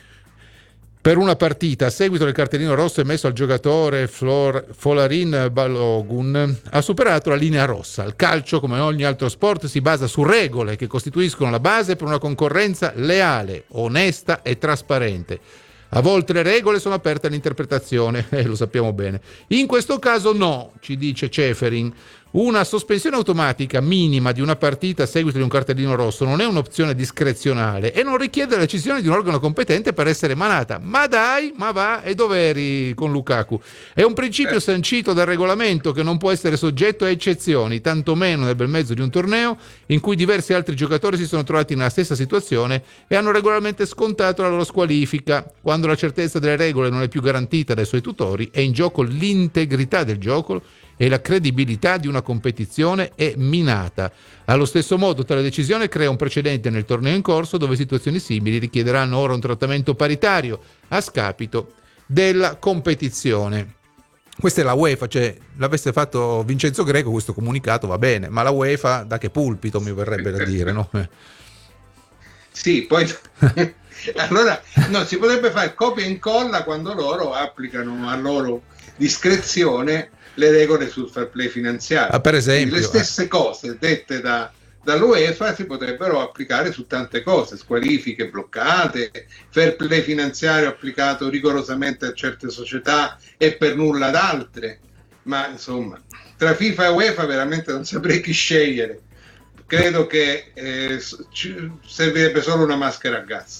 per una partita a seguito del cartellino rosso emesso al giocatore Flor, Folarin Balogun ha superato la linea rossa. Il calcio, come ogni altro sport, si basa su regole che costituiscono la base per una concorrenza leale, onesta e trasparente. A volte le regole sono aperte all'interpretazione, eh, lo sappiamo bene. In questo caso no, ci dice Ceferin. Una sospensione automatica minima di una partita a seguito di un cartellino rosso non è un'opzione discrezionale e non richiede la decisione di un organo competente per essere emanata. Ma dai, ma va, e dove eri con Lukaku? È un principio sancito dal regolamento che non può essere soggetto a eccezioni, tantomeno nel bel mezzo di un torneo in cui diversi altri giocatori si sono trovati nella stessa situazione e hanno regolarmente scontato la loro squalifica. Quando la certezza delle regole non è più garantita dai suoi tutori, è in gioco l'integrità del gioco e la credibilità di una competizione è minata. Allo stesso modo, tale decisione crea un precedente nel torneo in corso dove situazioni simili richiederanno ora un trattamento paritario a scapito della competizione. Questa è la UEFA, cioè l'avesse fatto Vincenzo Greco questo comunicato va bene, ma la UEFA da che pulpito, mi verrebbe da dire, no? Sì, poi allora no, si potrebbe fare copia e incolla quando loro applicano a loro discrezione le regole sul fair play finanziario. Ah, per esempio, quindi le stesse eh. cose dette da, dall'UEFA si potrebbero applicare su tante cose, squalifiche bloccate, fair play finanziario applicato rigorosamente a certe società e per nulla ad altre. Ma insomma, tra FIFA e UEFA veramente non saprei chi scegliere. Credo che eh, servirebbe solo una maschera a gas.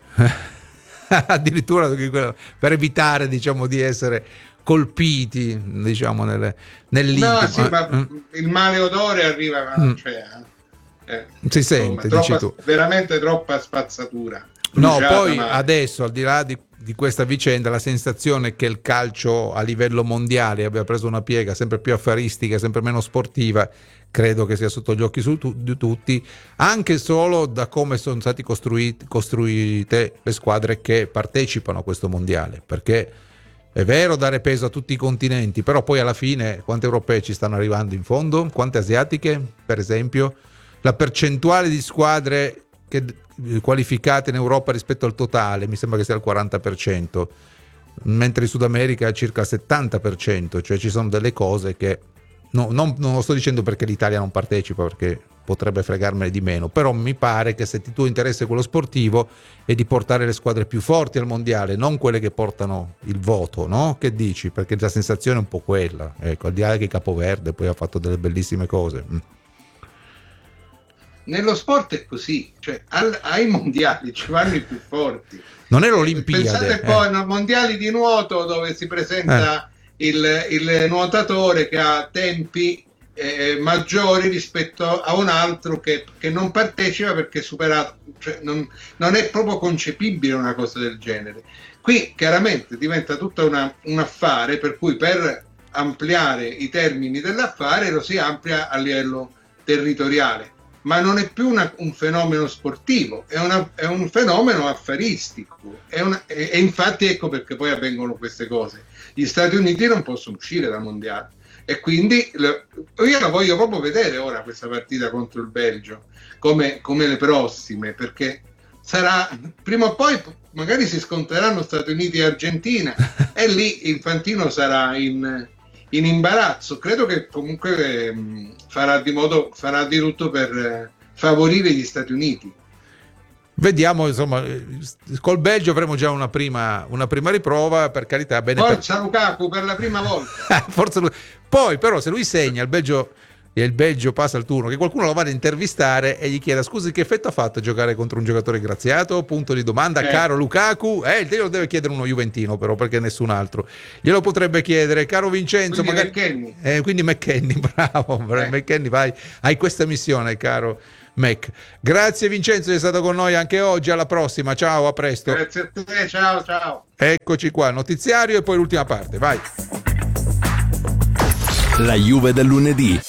Addirittura per evitare, diciamo, di essere colpiti, diciamo, nelle, nell'intimo. No, sì, ma mm. il male odore arriva, mm. cioè, eh, si sente, insomma, dici troppa, tu. veramente troppa spazzatura. No, Bruciata, poi ma... adesso, al di là di, di questa vicenda, la sensazione che il calcio a livello mondiale abbia preso una piega sempre più affaristica, sempre meno sportiva, credo che sia sotto gli occhi su tu, di tutti, anche solo da come sono state costruite, costruite le squadre che partecipano a questo mondiale, perché è vero dare peso a tutti i continenti, però poi alla fine quante europee ci stanno arrivando in fondo? Quante asiatiche, per esempio? La percentuale di squadre che, qualificate in Europa rispetto al totale mi sembra che sia il quaranta per cento, mentre in Sud America è circa il settanta per cento, cioè ci sono delle cose che no, non, non lo sto dicendo perché l'Italia non partecipa, perché potrebbe fregarmene di meno, però mi pare che se il tuo interesse è quello sportivo è di portare le squadre più forti al mondiale, non quelle che portano il voto, no? Che dici? Perché la sensazione è un po' quella, ecco, al di là che Capoverde poi ha fatto delle bellissime cose. Nello sport è così, cioè al, ai mondiali ci vanno i più forti. Non è l'Olimpiade. Pensate eh. poi ai mondiali di nuoto dove si presenta eh. il, il nuotatore che ha tempi Eh, maggiori rispetto a un altro che, che non partecipa perché è superato, cioè non, non è proprio concepibile una cosa del genere. Qui chiaramente diventa tutto una, un affare per cui per ampliare i termini dell'affare lo si amplia a livello territoriale, ma non è più una, un fenomeno sportivo, è, una, è un fenomeno affaristico, è una, e, e infatti ecco perché poi avvengono queste cose. Gli Stati Uniti non possono uscire dal mondiale. E quindi io la voglio proprio vedere ora questa partita contro il Belgio, come, come le prossime, perché sarà prima o poi magari si scontreranno Stati Uniti e Argentina e lì Infantino sarà in, in imbarazzo. Credo che comunque mh, farà di modo, farà di tutto per eh, favorire gli Stati Uniti. Vediamo, insomma, col Belgio avremo già una prima, una prima riprova, per carità. Bene, Forza per... Lukaku per la prima volta. Forza lui. Poi però se lui segna, il Belgio, e il Belgio passa il turno, che qualcuno lo vada a intervistare e gli chieda: scusi, che effetto ha fatto giocare contro un giocatore graziato? Punto di domanda, eh. caro Lukaku. Eh, glielo deve chiedere uno juventino, però, perché nessun altro glielo potrebbe chiedere, caro Vincenzo. Quindi magari... McKennie. Eh, quindi McKennie, bravo, eh. McKennie, vai, hai questa missione, caro Mac. Grazie Vincenzo, sei stato con noi anche oggi. Alla prossima, ciao, a presto. Grazie a te, ciao ciao. Eccoci qua, notiziario e poi l'ultima parte, vai. La Juve del lunedì.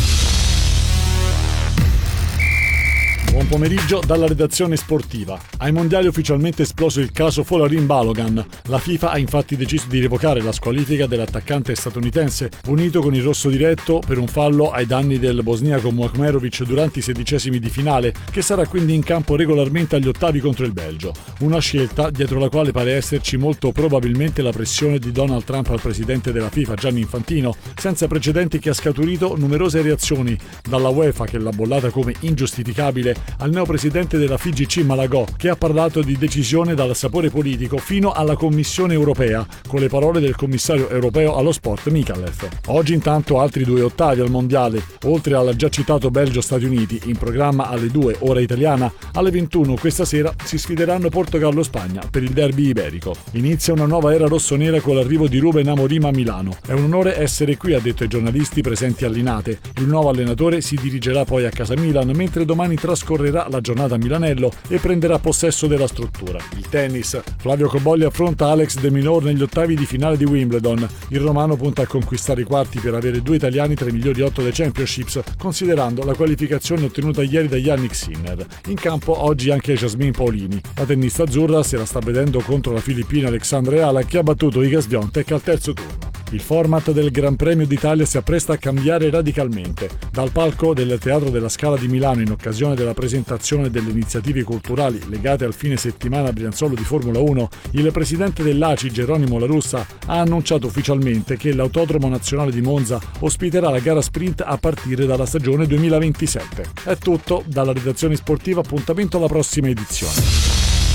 Buon pomeriggio dalla redazione sportiva. Ai mondiali è ufficialmente esploso il caso Folarin Balogan. La FIFA ha infatti deciso di revocare la squalifica dell'attaccante statunitense, punito con il rosso diretto per un fallo ai danni del bosniaco Mukhmerovic durante i sedicesimi di finale, che sarà quindi in campo regolarmente agli ottavi contro il Belgio. Una scelta dietro la quale pare esserci molto probabilmente la pressione di Donald Trump al presidente della FIFA, Gianni Infantino, senza precedenti, che ha scaturito numerose reazioni, dalla UEFA, che l'ha bollata come ingiustificabile, al neopresidente della F I G C Malagò, che ha parlato di decisione dal sapore politico, fino alla Commissione europea, con le parole del commissario europeo allo sport Mikalev. Oggi intanto altri due ottavi al mondiale, oltre al già citato Belgio-Stati Uniti, in programma alle due ora italiana. Alle ventuno questa sera si sfideranno Portogallo-Spagna per il derby iberico. Inizia una nuova era rossonera con l'arrivo di Ruben Amorim a Milano. È un onore essere qui, ha detto ai giornalisti presenti a Linate. Il nuovo allenatore si dirigerà poi a casa Milan, mentre domani trascorrerà la giornata a Milanello e prenderà possesso della struttura. Il tennis. Flavio Cobolli affronta Alex De Minaur negli ottavi di finale di Wimbledon. Il romano punta a conquistare i quarti per avere due italiani tra i migliori otto dei Championships, considerando la qualificazione ottenuta ieri da Yannick Sinner. In campo oggi anche Jasmine Paolini. La tennista azzurra se la sta vedendo contro la filippina Alexandra Eala, che ha battuto Iga Swiatek al terzo turno. Il format del Gran Premio d'Italia si appresta a cambiare radicalmente. Dal palco del Teatro della Scala di Milano, in occasione della presentazione delle iniziative culturali legate al fine settimana Brianzolo di Formula uno, il presidente dell'A C I, Geronimo La Russa, ha annunciato ufficialmente che l'Autodromo Nazionale di Monza ospiterà la gara sprint a partire dalla stagione duemilaventisette. È tutto dalla redazione sportiva, appuntamento alla prossima edizione.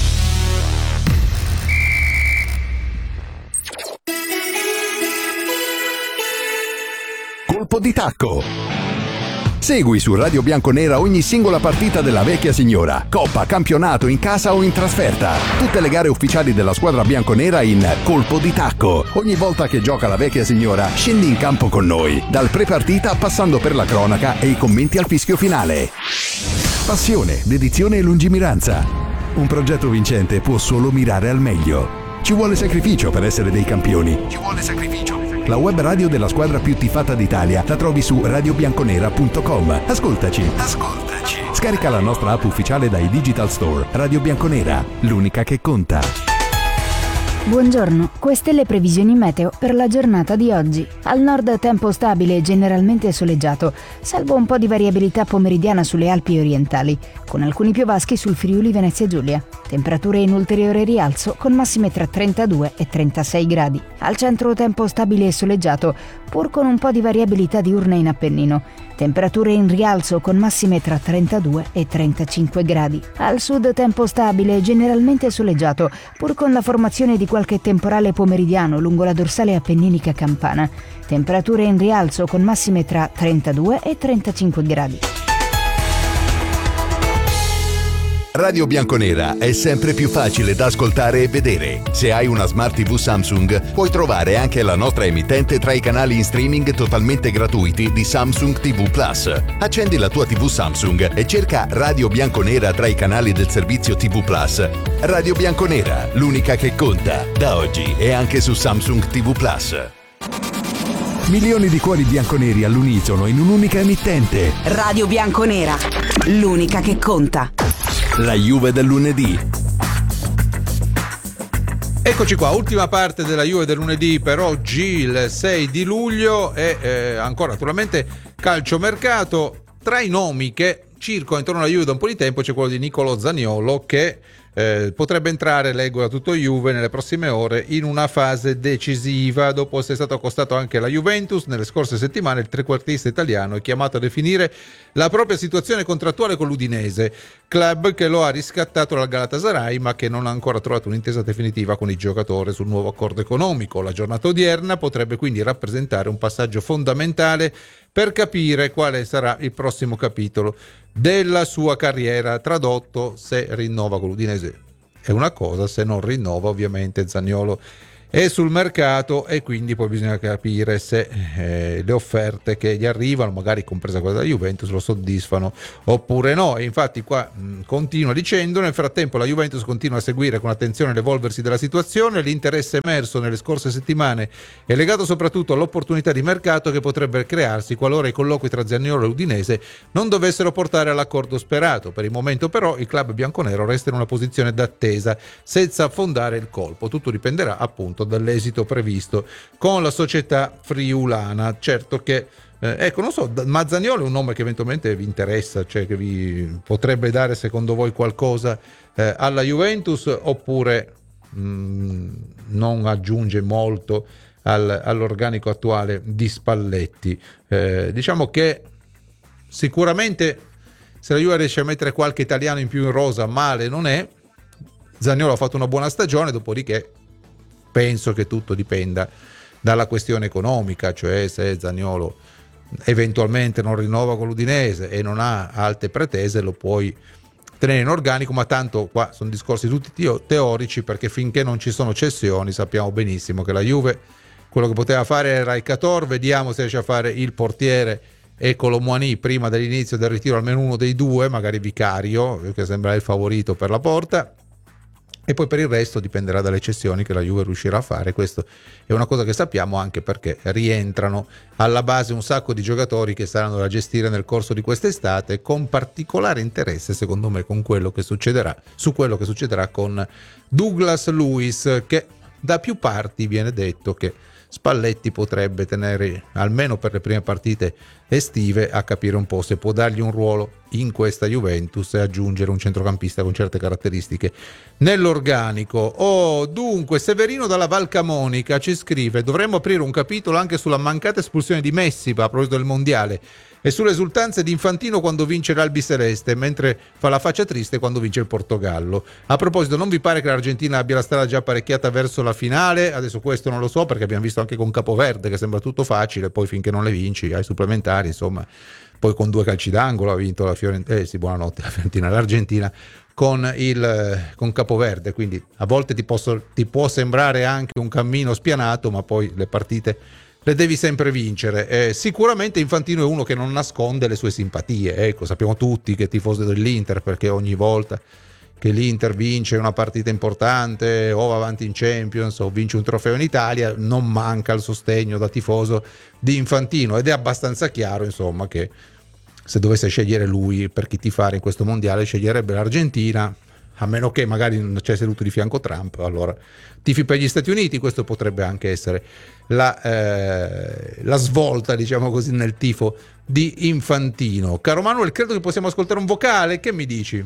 Colpo di tacco. Segui su Radio Bianconera ogni singola partita della vecchia signora, coppa, campionato, in casa o in trasferta. Tutte le gare ufficiali della squadra bianconera in Colpo di tacco. Ogni volta che gioca la vecchia signora, scendi in campo con noi, dal pre-partita passando per la cronaca e i commenti al fischio finale. Passione, dedizione e lungimiranza. Un progetto vincente può solo mirare al meglio. Ci vuole sacrificio per essere dei campioni. Ci vuole sacrificio. La web radio della squadra più tifata d'Italia la trovi su radio bianconera punto com. Ascoltaci. Ascoltaci. Scarica la nostra app ufficiale dai Digital Store. Radio Bianconera, l'unica che conta. Buongiorno, queste le previsioni meteo per la giornata di oggi. Al nord tempo stabile e generalmente soleggiato, salvo un po' di variabilità pomeridiana sulle Alpi orientali, con alcuni piovaschi sul Friuli Venezia Giulia. Temperature in ulteriore rialzo con massime tra trentadue e trentasei gradi. Al centro tempo stabile e soleggiato, pur con un po' di variabilità diurna in Appennino. Temperature in rialzo con massime tra trentadue e trentacinque gradi. Al sud tempo stabile e generalmente soleggiato, pur con la formazione di qualche temporale pomeridiano lungo la dorsale appenninica campana. Temperature in rialzo con massime tra trentadue e trentacinque gradi. Radio Bianconera è sempre più facile da ascoltare e vedere. Se hai una Smart tivù Samsung, puoi trovare anche la nostra emittente tra i canali in streaming totalmente gratuiti di Samsung tivù Plus. Accendi la tua tivù Samsung e cerca Radio Bianconera tra i canali del servizio tivù Plus. Radio Bianconera, l'unica che conta, da oggi e anche su Samsung tivù Plus. Milioni di cuori bianconeri all'unisono in un'unica emittente. Radio Bianconera, l'unica che conta. La Juve del lunedì. Eccoci qua, ultima parte della Juve del lunedì per oggi, il sei di luglio, e eh, ancora naturalmente calciomercato. Tra i nomi che circolano intorno alla Juve da un po' di tempo c'è quello di Niccolò Zaniolo, che eh, potrebbe entrare, leggo da tutto Juve, nelle prossime ore in una fase decisiva. Dopo essere stato accostato anche alla Juventus nelle scorse settimane, il trequartista italiano è chiamato a definire la propria situazione contrattuale con l'Udinese, club che lo ha riscattato dal Galatasaray ma che non ha ancora trovato un'intesa definitiva con il giocatore sul nuovo accordo economico. La giornata odierna potrebbe quindi rappresentare un passaggio fondamentale per capire quale sarà il prossimo capitolo della sua carriera. Tradotto, se rinnova con l'Udinese è una cosa, se non rinnova ovviamente Zaniolo è sul mercato e quindi poi bisogna capire se eh, le offerte che gli arrivano, magari compresa quella della Juventus, lo soddisfano oppure no. E infatti qua mh, continua dicendo: nel frattempo la Juventus continua a seguire con attenzione l'evolversi della situazione. L'interesse emerso nelle scorse settimane è legato soprattutto all'opportunità di mercato che potrebbe crearsi qualora i colloqui tra Zaniolo e l'Udinese non dovessero portare all'accordo sperato. Per il momento però il club bianconero resta in una posizione d'attesa senza affondare il colpo. Tutto dipenderà appunto dall'esito previsto con la società friulana. Certo che eh, ecco, non so, ma Zaniolo è un nome che eventualmente vi interessa, cioè che vi potrebbe dare secondo voi qualcosa eh, alla Juventus, oppure mh, non aggiunge molto al, all'organico attuale di Spalletti? Eh, diciamo che sicuramente se la Juve riesce a mettere qualche italiano in più in rosa, male non è. Zaniolo ha fatto una buona stagione, dopodiché penso che tutto dipenda dalla questione economica, cioè se Zaniolo eventualmente non rinnova con l'Udinese e non ha alte pretese, lo puoi tenere in organico, ma tanto qua sono discorsi tutti teorici, perché finché non ci sono cessioni sappiamo benissimo che la Juve quello che poteva fare era il Cator. Vediamo se riesce a fare il portiere e Colomouani prima dell'inizio del ritiro, almeno uno dei due, magari Vicario, che sembra il favorito per la porta. E poi per il resto dipenderà dalle cessioni che la Juve riuscirà a fare. Questo è una cosa che sappiamo, anche perché rientrano alla base un sacco di giocatori che saranno da gestire nel corso di quest'estate, con particolare interesse secondo me con quello che succederà su quello che succederà con Douglas Luiz, che da più parti viene detto che Spalletti potrebbe tenere, almeno per le prime partite estive, a capire un po' se può dargli un ruolo in questa Juventus e aggiungere un centrocampista con certe caratteristiche nell'organico. Oh, dunque, Severino dalla Val Camonica ci scrive: dovremmo aprire un capitolo anche sulla mancata espulsione di Messi a proposito del mondiale e sulle esultanze di Infantino quando vince l'Albiceleste, mentre fa la faccia triste quando vince il Portogallo. A proposito, non vi pare che l'Argentina abbia la strada già apparecchiata verso la finale? Adesso questo non lo so, perché abbiamo visto anche con Capoverde che sembra tutto facile, poi finché non le vinci ai supplementari, insomma, poi con due calci d'angolo ha vinto la Fiorentina, eh sì, buonanotte la Fiorentina, l'Argentina con il con Capoverde, quindi a volte ti, posso, ti può sembrare anche un cammino spianato, ma poi le partite le devi sempre vincere. Eh, sicuramente Infantino è uno che non nasconde le sue simpatie, ecco, sappiamo tutti che è tifoso dell'Inter, perché ogni volta che l'Inter vince una partita importante o va avanti in Champions o vince un trofeo in Italia, non manca il sostegno da tifoso di Infantino, ed è abbastanza chiaro insomma che se dovesse scegliere lui per chi tifare in questo mondiale sceglierebbe l'Argentina, a meno che magari non c'è seduto di fianco Trump, allora tifi per gli Stati Uniti. Questo potrebbe anche essere la, eh, la svolta, diciamo così, nel tifo di Infantino. Caro Manuel, credo che possiamo ascoltare un vocale, che mi dici?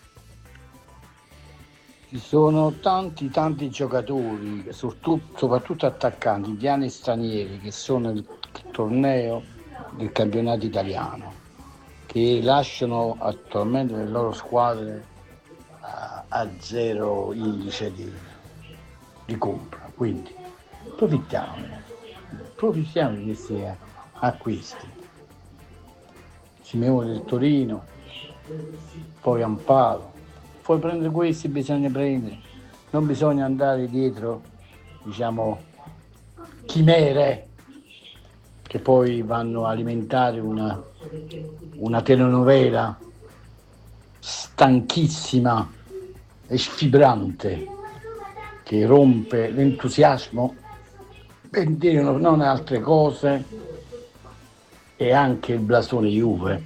Ci sono tanti tanti giocatori, soprattutto attaccanti, indiani e stranieri, che sono nel torneo del campionato italiano, che lasciano attualmente le loro squadre a, a zero indice di, di compra. Quindi approfittiamo, approfittiamo di questi acquisti. Simeone del Torino, poi Amparo. Poi prendere questi bisogna prendere, non bisogna andare dietro, diciamo, chimere che poi vanno a alimentare una, una telenovela stanchissima e sfibrante che rompe l'entusiasmo per dire non altre cose, e anche il blasone Juve.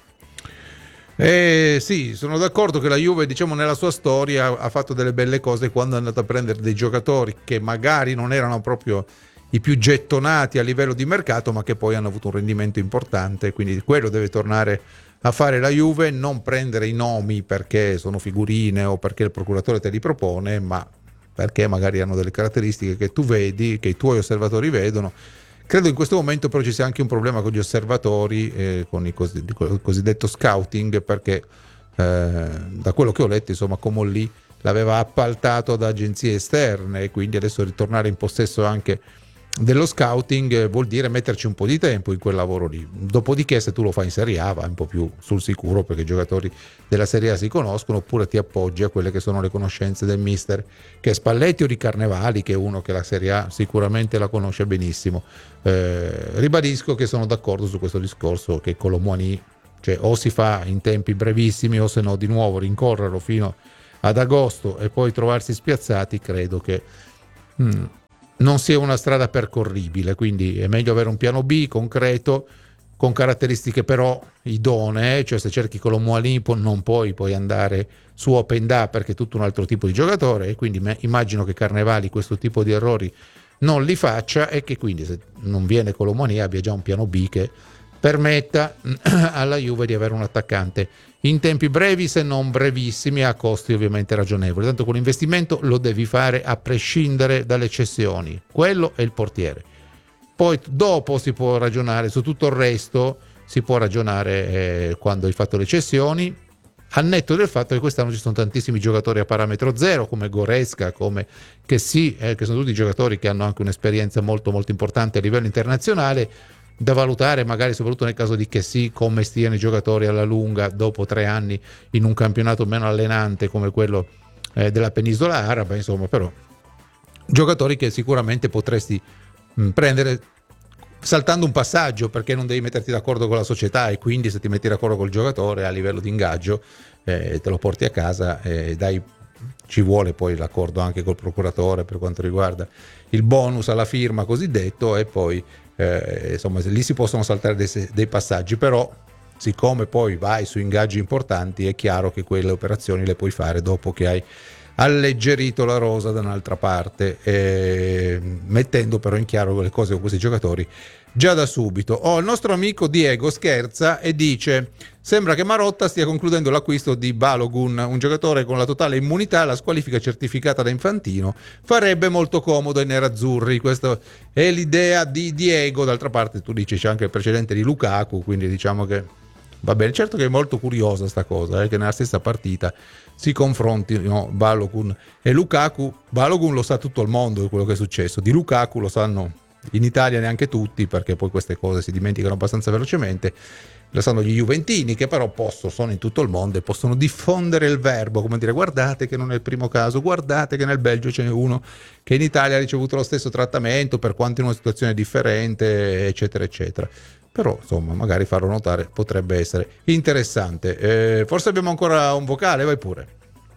Eh, sì, sono d'accordo che la Juve, diciamo, nella sua storia ha fatto delle belle cose quando è andata a prendere dei giocatori che magari non erano proprio i più gettonati a livello di mercato, ma che poi hanno avuto un rendimento importante, quindi quello deve tornare a fare la Juve, non prendere i nomi perché sono figurine o perché il procuratore te li propone, ma perché magari hanno delle caratteristiche che tu vedi, che i tuoi osservatori vedono. Credo in questo momento però ci sia anche un problema con gli osservatori, eh, con il, cos- il cosiddetto scouting, perché eh, da quello che ho letto, insomma, Comolli l'aveva appaltato ad agenzie esterne, e quindi adesso ritornare in possesso anche dello scouting vuol dire metterci un po' di tempo in quel lavoro lì. Dopodiché, se tu lo fai in Serie A, vai un po' più sul sicuro, perché i giocatori della Serie A si conoscono, oppure ti appoggi a quelle che sono le conoscenze del mister, che è Spalletti o di Carnevali, che è uno che la Serie A sicuramente la conosce benissimo. Eh, ribadisco che sono d'accordo su questo discorso, che Colomboani, cioè, o si fa in tempi brevissimi, o se no di nuovo rincorrerlo fino ad agosto e poi trovarsi spiazzati, credo che hmm, non sia una strada percorribile. Quindi è meglio avere un piano B concreto, con caratteristiche però idonee, cioè se cerchi Colomboani non puoi poi andare su Openda, perché è tutto un altro tipo di giocatore, e quindi immagino che Carnevali questo tipo di errori non li faccia, e che quindi se non viene Colomboani abbia già un piano B che permetta alla Juve di avere un attaccante in tempi brevi, se non brevissimi, a costi ovviamente ragionevoli. Tanto quell'investimento lo devi fare a prescindere dalle cessioni, quello è il portiere. Poi dopo si può ragionare su tutto il resto, si può ragionare eh, quando hai fatto le cessioni, al netto del fatto che quest'anno ci sono tantissimi giocatori a parametro zero, come Goretzka, come che sì, eh, che sono tutti giocatori che hanno anche un'esperienza molto molto importante a livello internazionale, da valutare magari soprattutto nel caso di che sì, come stiano i giocatori alla lunga dopo tre anni in un campionato meno allenante come quello eh, della penisola araba. Insomma, però giocatori che sicuramente potresti mh, prendere saltando un passaggio, perché non devi metterti d'accordo con la società, e quindi se ti metti d'accordo col giocatore a livello di ingaggio eh, te lo porti a casa e dai, ci vuole poi l'accordo anche col procuratore per quanto riguarda il bonus alla firma cosiddetto, e poi Eh, insomma lì si possono saltare dei, dei passaggi, però siccome poi vai su ingaggi importanti è chiaro che quelle operazioni le puoi fare dopo che hai alleggerito la rosa da un'altra parte, eh, mettendo però in chiaro le cose con questi giocatori già da subito. Oh, il nostro amico Diego scherza e dice: sembra che Marotta stia concludendo l'acquisto di Balogun, un giocatore con la totale immunità, la squalifica certificata da Infantino farebbe molto comodo ai nerazzurri. Questa è l'idea di Diego. D'altra parte tu dici c'è anche il precedente di Lukaku, quindi diciamo che va bene. Certo che è molto curiosa sta cosa, eh, che nella stessa partita si confrontino Balogun e Lukaku. Balogun lo sa tutto il mondo di quello che è successo, di Lukaku lo sanno in Italia neanche tutti, perché poi queste cose si dimenticano abbastanza velocemente. Lo sanno gli juventini, che però possono, sono in tutto il mondo e possono diffondere il verbo, come dire: guardate che non è il primo caso, guardate che nel Belgio ce n'è uno che in Italia ha ricevuto lo stesso trattamento, per quanto in una situazione differente, eccetera eccetera. Però insomma magari farlo notare potrebbe essere interessante. Eh, forse abbiamo ancora un vocale, vai pure.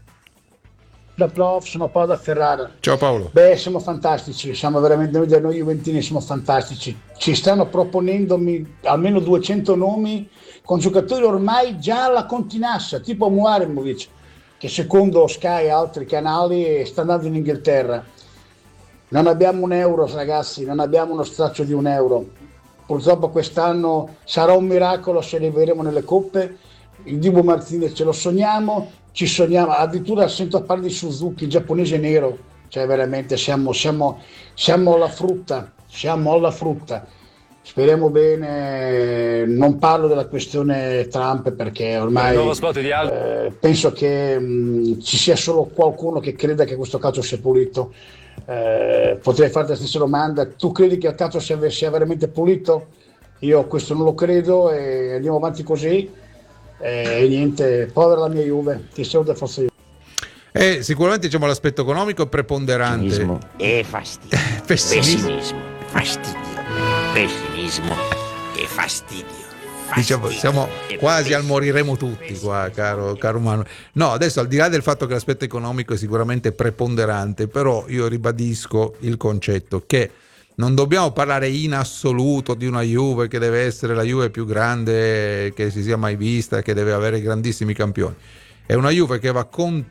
Da prof, sono Paolo da Ferrara. Ciao Paolo. Beh, siamo fantastici, siamo veramente, noi, noi juventini siamo fantastici. Ci stanno proponendomi almeno duecento nomi con giocatori ormai già alla continassa, tipo Muaremovic, che secondo Sky e altri canali sta andando in Inghilterra. Non abbiamo un euro, ragazzi, non abbiamo uno straccio di un euro. Purtroppo quest'anno sarà un miracolo se ne vedremo nelle coppe. Il Dibu Martinez ce lo sogniamo. Ci sogniamo, addirittura sento parlare di Suzuki, il giapponese nero, cioè veramente siamo, siamo, siamo alla frutta, siamo alla frutta. Speriamo bene, non parlo della questione Trump perché ormai eh, penso che mh, ci sia solo qualcuno che creda che questo calcio sia pulito. Eh, potrei farti la stessa domanda: tu credi che il calcio sia, sia veramente pulito? Io questo non lo credo e andiamo avanti così. E niente, povera la mia Juve, ti saluto, forza Juve. Eh, sicuramente diciamo l'aspetto economico è preponderante. Pessimismo e fastidio. Pessimismo. Pessimismo, fastidio. Pessimismo e fastidio. fastidio. Diciamo, siamo e quasi pessimismo. al moriremo tutti qua, caro, caro Manu. No, adesso al di là del fatto che l'aspetto economico è sicuramente preponderante, però io ribadisco il concetto che non dobbiamo parlare in assoluto di una Juve che deve essere la Juve più grande che si sia mai vista, che deve avere grandissimi campioni. È una Juve che va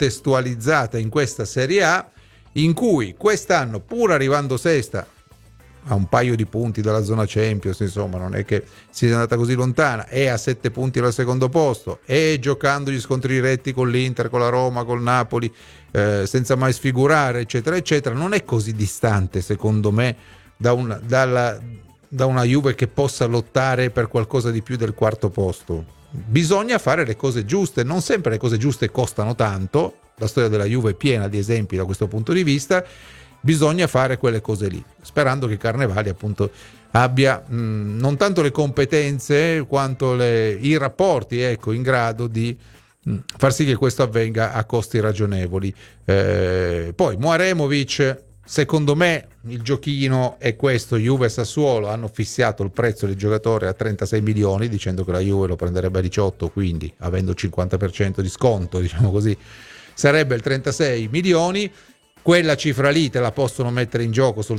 contestualizzata in questa Serie A, in cui quest'anno, pur arrivando sesta, a un paio di punti dalla zona Champions, insomma non è che sia andata così lontana, è a sette punti dal secondo posto, è giocando gli scontri diretti con l'Inter, con la Roma, col Napoli, eh, senza mai sfigurare, eccetera eccetera, non è così distante secondo me da una, dalla, da una Juve che possa lottare per qualcosa di più del quarto posto. Bisogna fare le cose giuste, non sempre le cose giuste costano tanto, la storia della Juve è piena di esempi da questo punto di vista. Bisogna fare quelle cose lì, sperando che Carnevali appunto abbia mh, non tanto le competenze quanto le, i rapporti, ecco, in grado di mh, far sì che questo avvenga a costi ragionevoli. Eh, poi Muaremovic, secondo me il giochino è questo: Juve e Sassuolo hanno fissato il prezzo del giocatore a trentasei milioni, dicendo che la Juve lo prenderebbe a diciotto, quindi avendo il cinquanta per cento di sconto, diciamo così, sarebbe il trentasei milioni. Quella cifra lì te la possono mettere in gioco